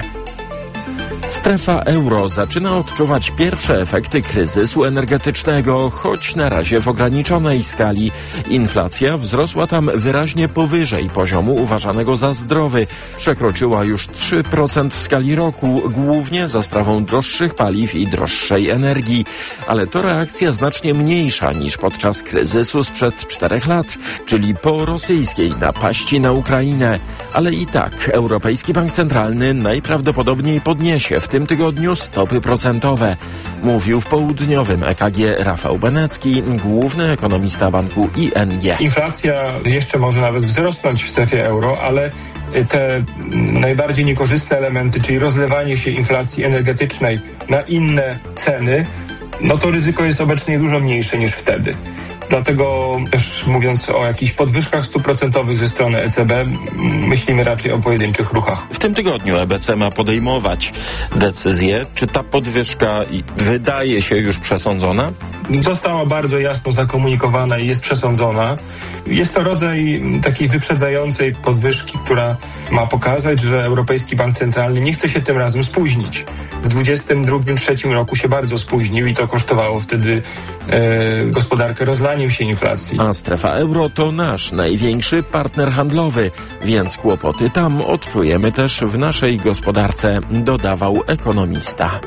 Strefa euro zaczyna odczuwać pierwsze efekty kryzysu energetycznego, choć na razie w ograniczonej skali. Inflacja wzrosła tam wyraźnie powyżej poziomu uważanego za zdrowy. Przekroczyła już 3% w skali roku, głównie za sprawą droższych paliw i droższej energii. Ale to reakcja znacznie mniejsza niż podczas kryzysu sprzed 4 lat, czyli po rosyjskiej napaści na Ukrainę. Ale i tak Europejski Bank Centralny najprawdopodobniej podniesie w tym tygodniu stopy procentowe, mówił w południowym EKG Rafał Benecki, główny ekonomista banku ING. Inflacja jeszcze może nawet wzrosnąć w strefie euro, ale te najbardziej niekorzystne elementy, czyli rozlewanie się inflacji energetycznej na inne ceny, no to ryzyko jest obecnie dużo mniejsze niż wtedy. Dlatego też mówiąc o jakichś podwyżkach stóp procentowych ze strony ECB, myślimy raczej o pojedynczych ruchach. W tym tygodniu EBC ma podejmować decyzję. Czy ta podwyżka wydaje się już przesądzona? Została bardzo jasno zakomunikowana i jest przesądzona. Jest to rodzaj takiej wyprzedzającej podwyżki, która ma pokazać, że Europejski Bank Centralny nie chce się tym razem spóźnić. W 2022-2023 roku się bardzo spóźnił i to kosztowało wtedy gospodarkę rozlaniem się inflacji. A strefa euro to nasz największy partner handlowy, więc kłopoty tam odczujemy też w naszej gospodarce, dodawał ekonomista.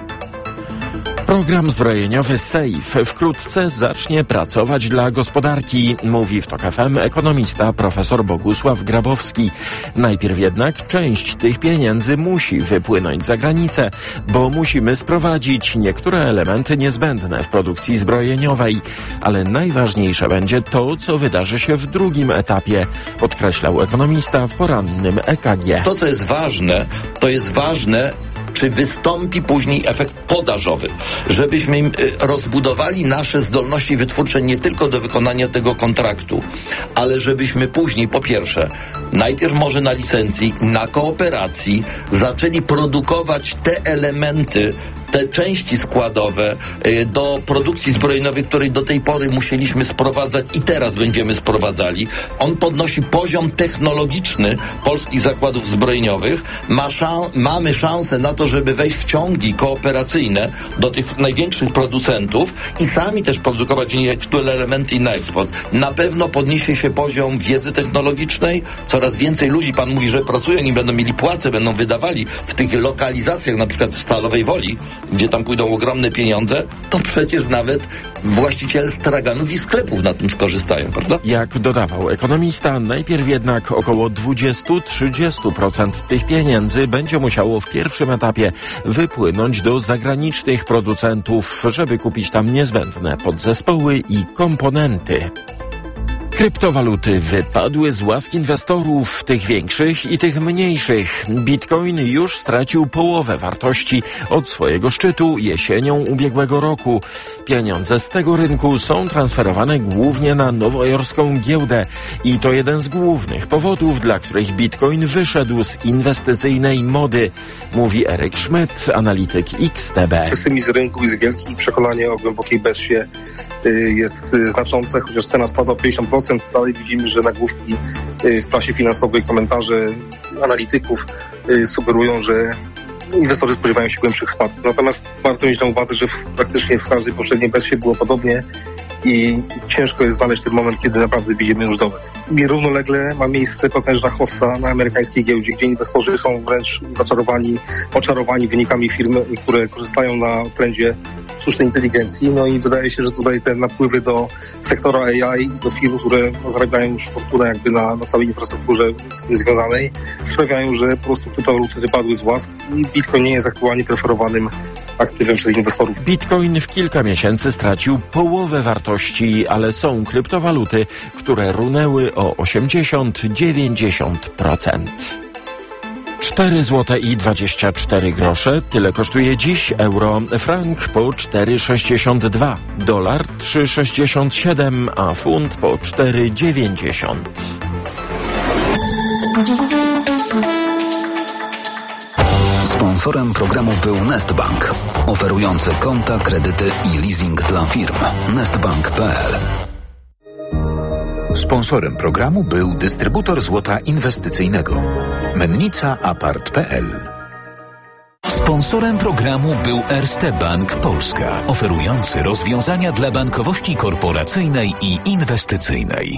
Program zbrojeniowy SAFE wkrótce zacznie pracować dla gospodarki, mówi w TOK FM ekonomista profesor Bogusław Grabowski. Najpierw jednak część tych pieniędzy musi wypłynąć za granicę, bo musimy sprowadzić niektóre elementy niezbędne w produkcji zbrojeniowej. Ale najważniejsze będzie to, co wydarzy się w drugim etapie, podkreślał ekonomista w porannym EKG. To, co jest ważne, czy wystąpi później efekt podażowy, żebyśmy rozbudowali nasze zdolności wytwórcze nie tylko do wykonania tego kontraktu, ale żebyśmy później, po pierwsze, najpierw może na licencji, na kooperacji zaczęli produkować te elementy, te części składowe do produkcji zbrojeniowej, której do tej pory musieliśmy sprowadzać i teraz będziemy sprowadzali. On podnosi poziom technologiczny polskich zakładów zbrojeniowych. Mamy szansę na to, żeby wejść w ciągi kooperacyjne do tych największych producentów i sami też produkować niektóre elementy na eksport. Na pewno podniesie się poziom wiedzy technologicznej. Coraz więcej ludzi, pan mówi, że pracują, nie będą mieli płace, będą wydawali w tych lokalizacjach, na przykład w Stalowej Woli, gdzie tam pójdą ogromne pieniądze, to przecież nawet właściciele straganów i sklepów na tym skorzystają, prawda? Jak dodawał ekonomista, najpierw jednak około 20-30% tych pieniędzy będzie musiało w pierwszym etapie wypłynąć do zagranicznych producentów, żeby kupić tam niezbędne podzespoły i komponenty. Kryptowaluty wypadły z łask inwestorów, tych większych i tych mniejszych. Bitcoin już stracił połowę wartości od swojego szczytu jesienią ubiegłego roku. Pieniądze z tego rynku są transferowane głównie na nowojorską giełdę i to jeden z głównych powodów, dla których Bitcoin wyszedł z inwestycyjnej mody, mówi Eryk Schmidt, analityk XTB. Pesymizm rynku jest wielki i przekonanie o głębokiej bezsie jest znaczące, chociaż cena spadła o 50%. 2%. Dalej widzimy, że nagłówki w prasie finansowej, komentarze analityków sugerują, że inwestorzy spodziewają się głębszych spadków. Natomiast warto mieć na uwadze, że praktycznie w każdej poprzedniej wersji było podobnie i ciężko jest znaleźć ten moment, kiedy naprawdę widzimy już dołek. I równolegle ma miejsce potężna hossa na amerykańskiej giełdzie, gdzie inwestorzy są wręcz oczarowani wynikami firm, które korzystają na trendzie sztucznej inteligencji. No i wydaje się, że tutaj te napływy do sektora AI, do firm, które zarabiają już fortunę jakby na całej infrastrukturze z tym związanej, sprawiają, że po prostu kryptowaluty wypadły z łask i Bitcoin nie jest aktualnie preferowanym aktywem przez inwestorów. Bitcoin w kilka miesięcy stracił połowę wartości, ale są kryptowaluty, które runęły o 80-90%. 4 zł i 24 grosze. Tyle kosztuje dziś euro. Frank po 4,62. Dolar 3,67, a funt po 4,90. Sponsorem programu był Nestbank, oferujący konta, kredyty i leasing dla firm. Nestbank.pl. Sponsorem programu był dystrybutor złota inwestycyjnego Mennica Apart.pl. Sponsorem programu był Erste Bank Polska, oferujący rozwiązania dla bankowości korporacyjnej i inwestycyjnej.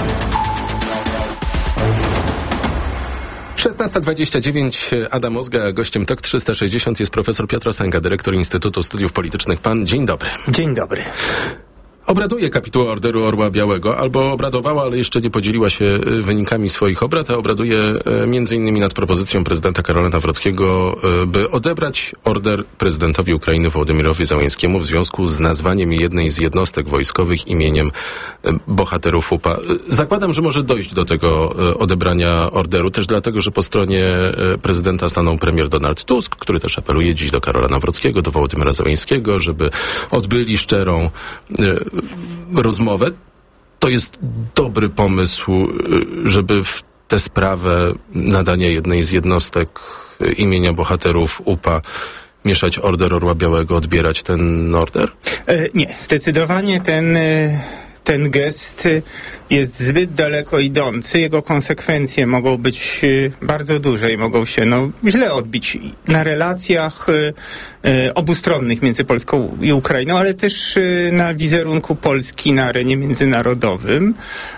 16:29, Adam Ozga, gościem TOK 360 jest profesor Piotr Sęga, dyrektor Instytutu Studiów Politycznych. Pan, dzień dobry. Dzień dobry. Obraduje kapituła Orderu Orła Białego, albo obradowała, ale jeszcze nie podzieliła się wynikami swoich obrad, a obraduje m.in. nad propozycją prezydenta Karola Nawrockiego, by odebrać order prezydentowi Ukrainy Wołodymyrowi Zełenskiemu w związku z nazwaniem jednej z jednostek wojskowych imieniem bohaterów UPA. Zakładam, że może dojść do tego odebrania orderu, też dlatego, że po stronie prezydenta stanął premier Donald Tusk, który też apeluje dziś do Karola Nawrockiego, do Wołodymyra Zełenskiego, żeby odbyli szczerą rozmowę. To jest dobry pomysł, żeby w tę sprawę nadania jednej z jednostek imienia bohaterów UPA mieszać Order Orła Białego, odbierać ten order? Nie, zdecydowanie ten gest jest zbyt daleko idący. Jego konsekwencje mogą być bardzo duże i mogą się źle odbić na relacjach obustronnych między Polską i Ukrainą, ale też na wizerunku Polski na arenie międzynarodowym.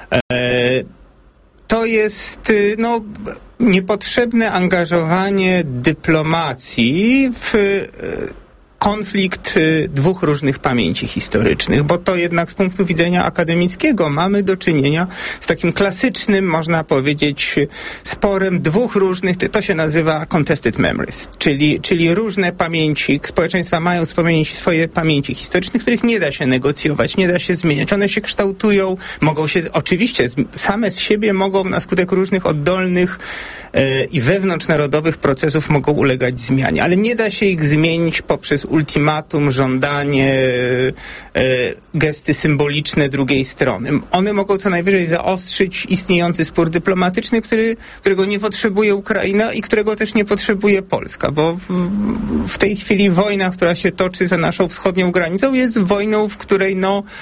To jest niepotrzebne angażowanie dyplomacji w konflikt dwóch różnych pamięci historycznych, bo to jednak z punktu widzenia akademickiego mamy do czynienia z takim klasycznym, można powiedzieć, sporem dwóch różnych, to się nazywa contested memories, czyli różne pamięci, społeczeństwa mają swoje pamięci historyczne, których nie da się negocjować, nie da się zmieniać. One się kształtują, mogą się, oczywiście, same z siebie mogą na skutek różnych oddolnych i wewnątrznarodowych procesów mogą ulegać zmianie, ale nie da się ich zmienić poprzez ultimatum, żądanie, gesty symboliczne drugiej strony. One mogą co najwyżej zaostrzyć istniejący spór dyplomatyczny, którego nie potrzebuje Ukraina i którego też nie potrzebuje Polska, bo w tej chwili wojna, która się toczy za naszą wschodnią granicą, jest wojną, w której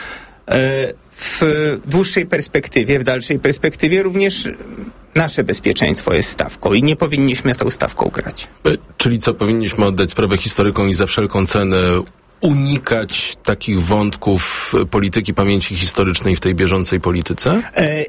w dłuższej perspektywie, w dalszej perspektywie również nasze bezpieczeństwo jest stawką i nie powinniśmy tą stawką grać. Czyli co, powinniśmy oddać sprawę historykom i za wszelką cenę unikać takich wątków polityki pamięci historycznej w tej bieżącej polityce?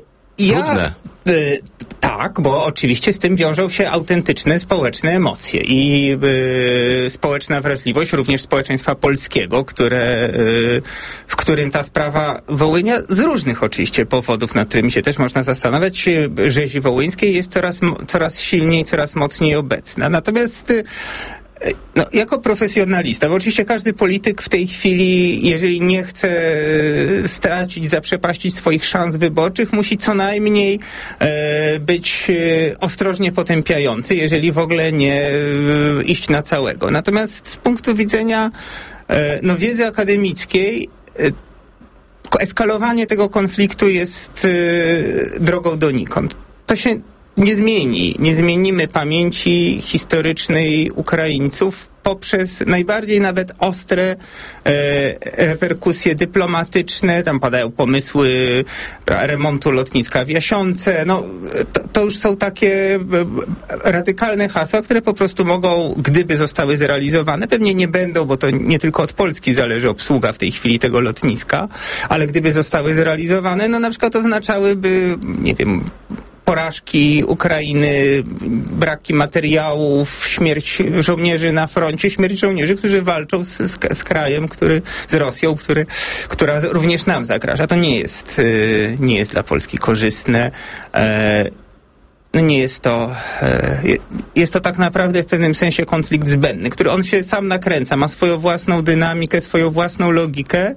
Tak, bo oczywiście z tym wiążą się autentyczne społeczne emocje i społeczna wrażliwość również społeczeństwa polskiego, w którym ta sprawa Wołynia z różnych oczywiście powodów, nad którymi się też można zastanawiać, rzezi wołyńskiej jest coraz silniej, coraz mocniej obecna. Natomiast jako profesjonalista, bo oczywiście każdy polityk w tej chwili, jeżeli nie chce zaprzepaścić swoich szans wyborczych, musi co najmniej być ostrożnie potępiający, jeżeli w ogóle nie iść na całego. Natomiast z punktu widzenia wiedzy akademickiej, eskalowanie tego konfliktu jest drogą donikąd. To się nie zmieni. Nie zmienimy pamięci historycznej Ukraińców poprzez najbardziej nawet ostre reperkusje dyplomatyczne. Tam padają pomysły remontu lotniska w Jasionce. No, to już są takie radykalne hasła, które po prostu mogą, gdyby zostały zrealizowane, pewnie nie będą, bo to nie tylko od Polski zależy obsługa w tej chwili tego lotniska, ale gdyby zostały zrealizowane, no na przykład oznaczałyby, nie wiem, porażki Ukrainy, braki materiałów, śmierć żołnierzy na froncie, śmierć żołnierzy, którzy walczą z krajem, z Rosją, która również nam zagraża. To nie jest dla Polski korzystne. No nie jest to tak naprawdę w pewnym sensie konflikt zbędny, który on się sam nakręca, ma swoją własną dynamikę, swoją własną logikę.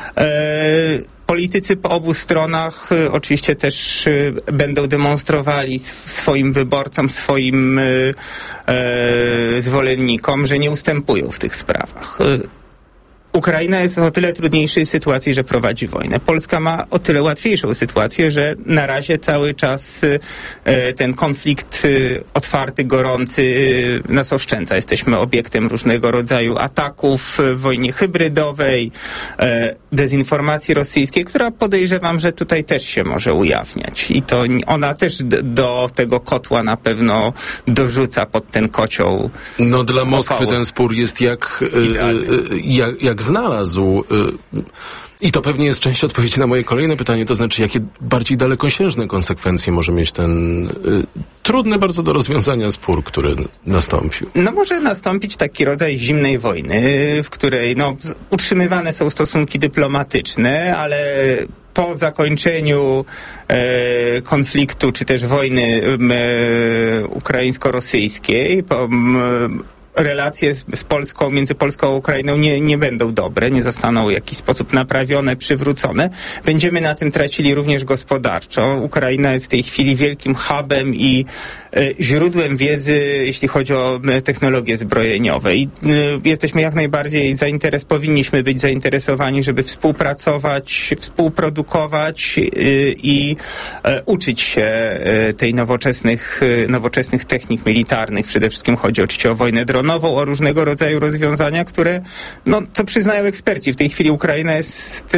Politycy po obu stronach oczywiście też będą demonstrowali swoim wyborcom, swoim zwolennikom, że nie ustępują w tych sprawach. Ukraina jest w o tyle trudniejszej sytuacji, że prowadzi wojnę. Polska ma o tyle łatwiejszą sytuację, że na razie cały czas ten konflikt otwarty, gorący nas oszczędza. Jesteśmy obiektem różnego rodzaju ataków w wojnie hybrydowej, dezinformacji rosyjskiej, która podejrzewam, że tutaj też się może ujawniać. I to ona też do tego kotła na pewno dorzuca pod ten kocioł. No dla Moskwy ten spór jest jak znalazł. I to pewnie jest część odpowiedzi na moje kolejne pytanie, to znaczy jakie bardziej dalekosiężne konsekwencje może mieć ten trudny bardzo do rozwiązania spór, który nastąpił. No może nastąpić taki rodzaj zimnej wojny, w której utrzymywane są stosunki dyplomatyczne, ale po zakończeniu konfliktu, czy też wojny ukraińsko-rosyjskiej, relacje z Polską, między Polską a Ukrainą nie będą dobre, nie zostaną w jakiś sposób naprawione, przywrócone. Będziemy na tym tracili również gospodarczo. Ukraina jest w tej chwili wielkim hubem i źródłem wiedzy, jeśli chodzi o technologie zbrojeniowe. I jesteśmy jak najbardziej powinniśmy być zainteresowani, żeby współpracować, współprodukować i uczyć się tej nowoczesnych technik militarnych. Przede wszystkim chodzi oczywiście o wojnę dronową, o różnego rodzaju rozwiązania, które, co przyznają eksperci, w tej chwili Ukraina jest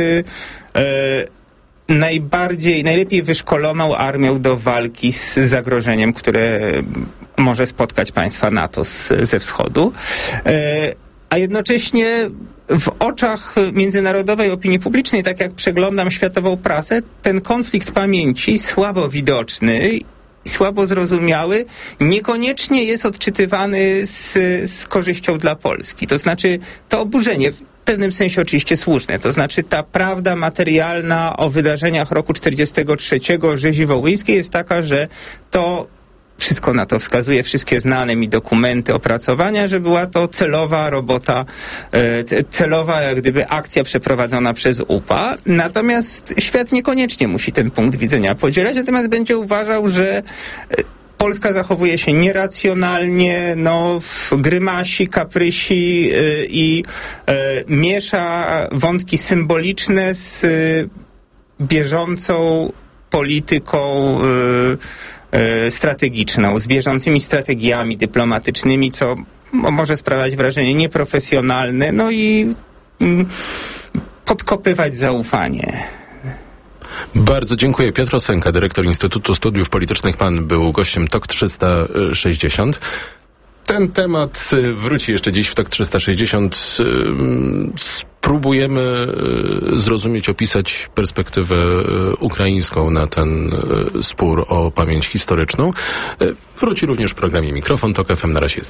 najlepiej wyszkoloną armią do walki z zagrożeniem, które może spotkać państwa NATO ze wschodu. A jednocześnie w oczach międzynarodowej opinii publicznej, tak jak przeglądam światową prasę, ten konflikt pamięci słabo widoczny, słabo zrozumiały, niekoniecznie jest odczytywany z korzyścią dla Polski. To znaczy to oburzenie, w pewnym sensie oczywiście słuszne, to znaczy ta prawda materialna o wydarzeniach roku 1943, rzezi wołyńskiej jest taka, że to wszystko na to wskazuje, wszystkie znane mi dokumenty, opracowania, że była to celowa robota, celowa jak gdyby akcja przeprowadzona przez UPA. Natomiast świat niekoniecznie musi ten punkt widzenia podzielać, natomiast będzie uważał, że Polska zachowuje się nieracjonalnie, grymasi, kaprysi i miesza wątki symboliczne z bieżącą polityką strategiczną, z bieżącymi strategiami dyplomatycznymi, co może sprawiać wrażenie nieprofesjonalne, i podkopywać zaufanie. Bardzo dziękuję. Piotr Osenka, dyrektor Instytutu Studiów Politycznych. Pan był gościem TOK 360. Ten temat wróci jeszcze dziś w TOK 360. Spróbujemy zrozumieć, opisać perspektywę ukraińską na ten spór o pamięć historyczną. Wróci również w programie Mikrofon TOK FM. Na razie jest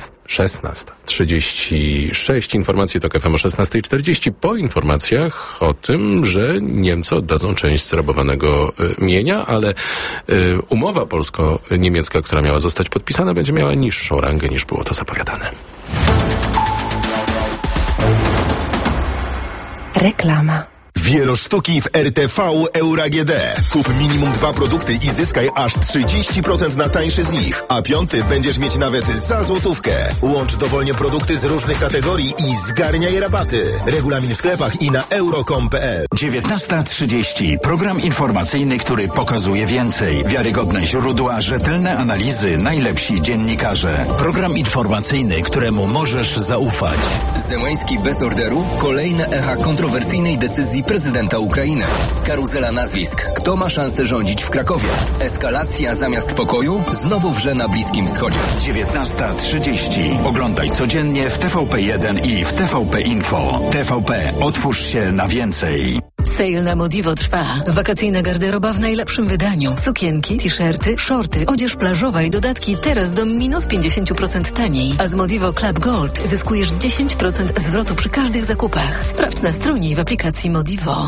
16:36. Informacje TOK FM o 16:40. Po informacjach o tym, że Niemcy oddadzą część zrabowanego mienia, ale umowa polsko-niemiecka, która miała zostać podpisana, będzie miała niższą rangę niż było to zapowiadane. Reklama. Wielosztuki w RTV Euro AGD. Kup minimum 2 produkty i zyskaj aż 30% na tańszy z nich. A 5 będziesz mieć nawet za złotówkę. Łącz dowolnie produkty z różnych kategorii i zgarniaj rabaty. Regulamin w sklepach i na euro.com.pl. 19:30. Program informacyjny, który pokazuje więcej. Wiarygodne źródła, rzetelne analizy, najlepsi dziennikarze. Program informacyjny, któremu możesz zaufać. Zełański bez orderu? Kolejne echa kontrowersyjnej decyzji prezydenta Ukrainy. Karuzela nazwisk. Kto ma szansę rządzić w Krakowie? Eskalacja zamiast pokoju? Znowu wrze na Bliskim Wschodzie. 19:30. Oglądaj codziennie w TVP1 i w TVP Info. TVP. Otwórz się na więcej. Sale na Modivo trwa. Wakacyjna garderoba w najlepszym wydaniu. Sukienki, t-shirty, shorty, odzież plażowa i dodatki teraz do minus 50% taniej. A z Modivo Club Gold zyskujesz 10% zwrotu przy każdych zakupach. Sprawdź na stronie i w aplikacji Modivo.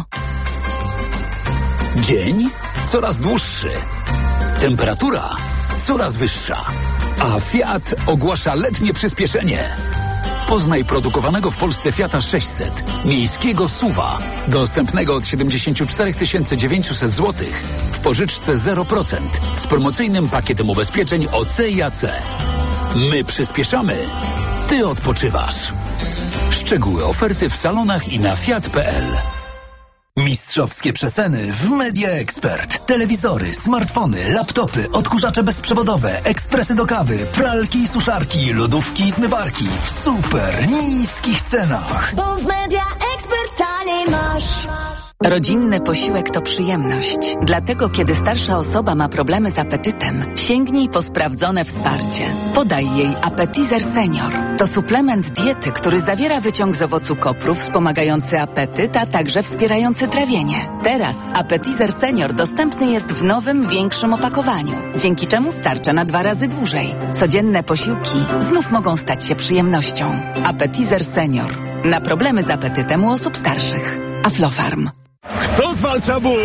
Dzień coraz dłuższy. Temperatura coraz wyższa. A Fiat ogłasza letnie przyspieszenie. Poznaj produkowanego w Polsce Fiata 600, miejskiego SUV-a, dostępnego od 74 900 zł w pożyczce 0% z promocyjnym pakietem ubezpieczeń OC i AC. My przyspieszamy, ty odpoczywasz. Szczegóły oferty w salonach i na fiat.pl. Mistrzowskie przeceny w Media Expert. Telewizory, smartfony, laptopy, odkurzacze bezprzewodowe, ekspresy do kawy, pralki i suszarki, lodówki i zmywarki w super niskich cenach. Bo w Media Expert taniej masz. Rodzinny posiłek to przyjemność. Dlatego, kiedy starsza osoba ma problemy z apetytem, sięgnij po sprawdzone wsparcie. Podaj jej Appetizer Senior. To suplement diety, który zawiera wyciąg z owocu kopru wspomagający apetyt, a także wspierający trawienie. Teraz Appetizer Senior dostępny jest w nowym, większym opakowaniu, dzięki czemu starcza na 2 razy dłużej. Codzienne posiłki znów mogą stać się przyjemnością. Appetizer Senior. Na problemy z apetytem u osób starszych. Aflofarm. Kto zwalcza ból?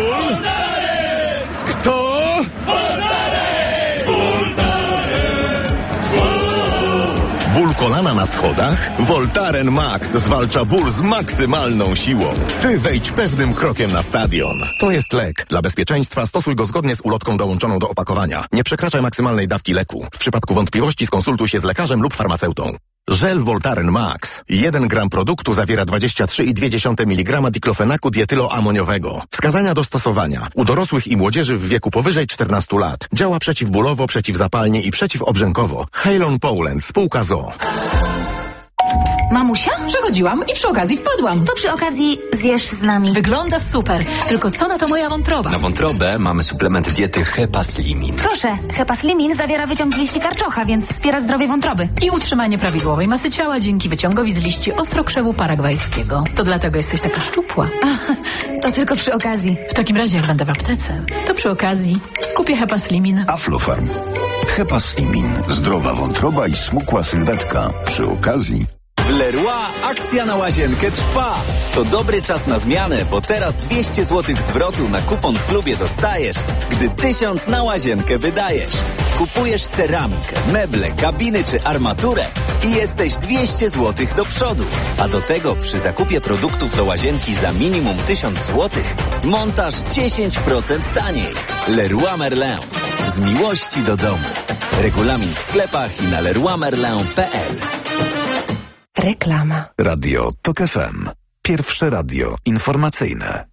Kto? Ból kolana na schodach? Voltaren Max zwalcza ból z maksymalną siłą. Ty wejdź pewnym krokiem na stadion. To jest lek. Dla bezpieczeństwa stosuj go zgodnie z ulotką dołączoną do opakowania. Nie przekraczaj maksymalnej dawki leku. W przypadku wątpliwości skonsultuj się z lekarzem lub farmaceutą. Żel Voltaren Max. 1 gram produktu zawiera 23,2 mg diklofenaku dietyloamoniowego. Wskazania do stosowania. U dorosłych i młodzieży w wieku powyżej 14 lat. Działa przeciwbólowo, przeciwzapalnie i przeciwobrzękowo. Halon Poland, spółka ZOO. Mamusia? Przechodziłam i przy okazji wpadłam. To przy okazji zjesz z nami. Wygląda super. Tylko co na to moja wątroba? Na wątrobę mamy suplement diety Hepaslimin. Proszę, Hepaslimin zawiera wyciąg z liści karczocha, więc wspiera zdrowie wątroby. I utrzymanie prawidłowej masy ciała dzięki wyciągowi z liści ostrokrzewu paragwajskiego. To dlatego jesteś taka szczupła. To tylko przy okazji. W takim razie jak będę w aptece, to przy okazji kupię Hepaslimin. Aflofarm. Hepaslimin. Zdrowa wątroba i smukła sylwetka. Przy okazji... W Leroy akcja na łazienkę trwa. To dobry czas na zmianę, bo teraz 200 zł zwrotu na kupon w klubie dostajesz, gdy 1000 na łazienkę wydajesz. Kupujesz ceramikę, meble, kabiny czy armaturę i jesteś 200 zł do przodu. A do tego przy zakupie produktów do łazienki za minimum 1000 zł montaż 10% taniej. Leroy Merlin. Z miłości do domu. Regulamin w sklepach i na leroymerlin.pl. Reklama. Radio TOK FM. Pierwsze radio informacyjne.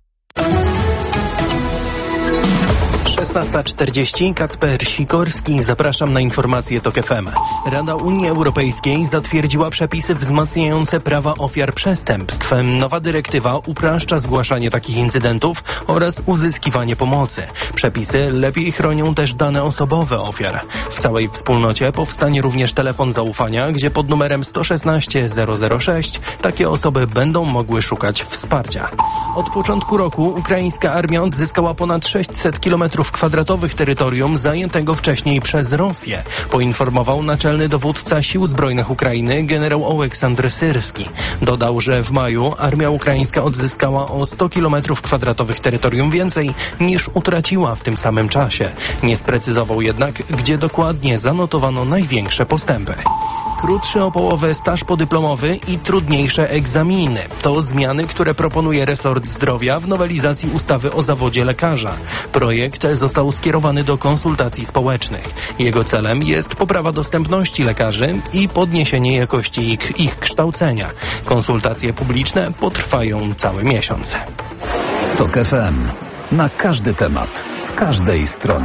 16:40. Kacper Sikorski. Zapraszam na informacje TOK FM. Rada Unii Europejskiej zatwierdziła przepisy wzmacniające prawa ofiar przestępstw. Nowa dyrektywa upraszcza zgłaszanie takich incydentów oraz uzyskiwanie pomocy. Przepisy lepiej chronią też dane osobowe ofiar. W całej wspólnocie powstanie również telefon zaufania, gdzie pod numerem 116 006 takie osoby będą mogły szukać wsparcia. Od początku roku ukraińska armia odzyskała ponad 600 km2 terytorium zajętego wcześniej przez Rosję, poinformował naczelny dowódca Sił Zbrojnych Ukrainy generał Oleksandr Syrski. Dodał, że w maju armia ukraińska odzyskała o 100 km2 terytorium więcej niż utraciła w tym samym czasie. Nie sprecyzował jednak, gdzie dokładnie zanotowano największe postępy. krótszy o połowę staż podyplomowy i trudniejsze egzaminy. To zmiany, które proponuje resort zdrowia w nowelizacji ustawy o zawodzie lekarza. Projekt został skierowany do konsultacji społecznych. Jego celem jest poprawa dostępności lekarzy i podniesienie jakości ich kształcenia. Konsultacje publiczne potrwają cały miesiąc. TOK FM. Na każdy temat, z każdej strony.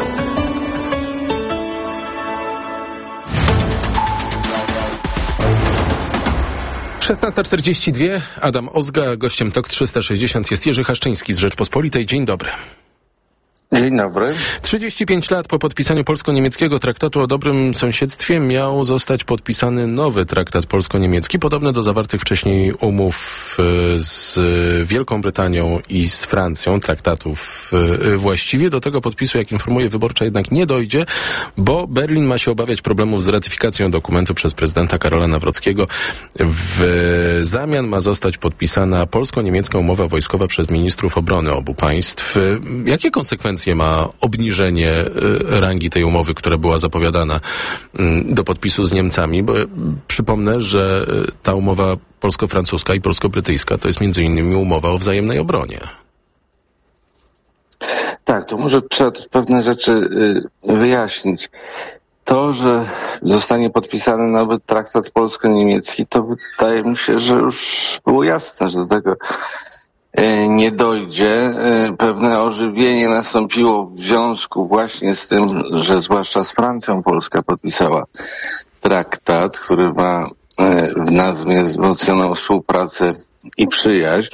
Szesnasta 42. Adam Ozga, gościem TOK 360 jest Jerzy Haszczyński z Rzeczpospolitej. Dzień dobry. Dzień dobry. 35 lat po podpisaniu polsko-niemieckiego traktatu o dobrym sąsiedztwie miał zostać podpisany nowy traktat polsko-niemiecki, podobny do zawartych wcześniej umów z Wielką Brytanią i z Francją, traktatów właściwie. Do tego podpisu, jak informuje Wyborcza, jednak nie dojdzie, bo Berlin ma się obawiać problemów z ratyfikacją dokumentu przez prezydenta Karola Nawrockiego. W zamian ma zostać podpisana polsko-niemiecka umowa wojskowa przez ministrów obrony obu państw. Jakie konsekwencje ma obniżenie rangi tej umowy, która była zapowiadana do podpisu z Niemcami? Bo przypomnę, że ta umowa polsko-francuska i polsko-brytyjska to jest między innymi umowa o wzajemnej obronie. Tak, to może trzeba pewne rzeczy wyjaśnić. To, że zostanie podpisany nowy traktat polsko-niemiecki, to wydaje mi się, że już było jasne, że do tego nie dojdzie. Pewne ożywienie nastąpiło w związku właśnie z tym, że zwłaszcza z Francją Polska podpisała traktat, który ma w nazwie wzmocnioną współpracę i przyjaźń,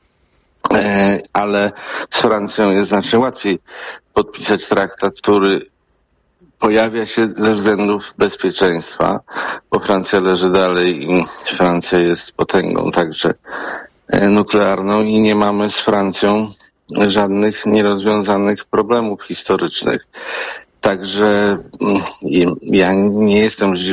ale z Francją jest znacznie łatwiej podpisać traktat, który pojawia się ze względów bezpieczeństwa, bo Francja leży dalej i Francja jest potęgą także nuklearną i nie mamy z Francją żadnych nierozwiązanych problemów historycznych. Także ja nie jestem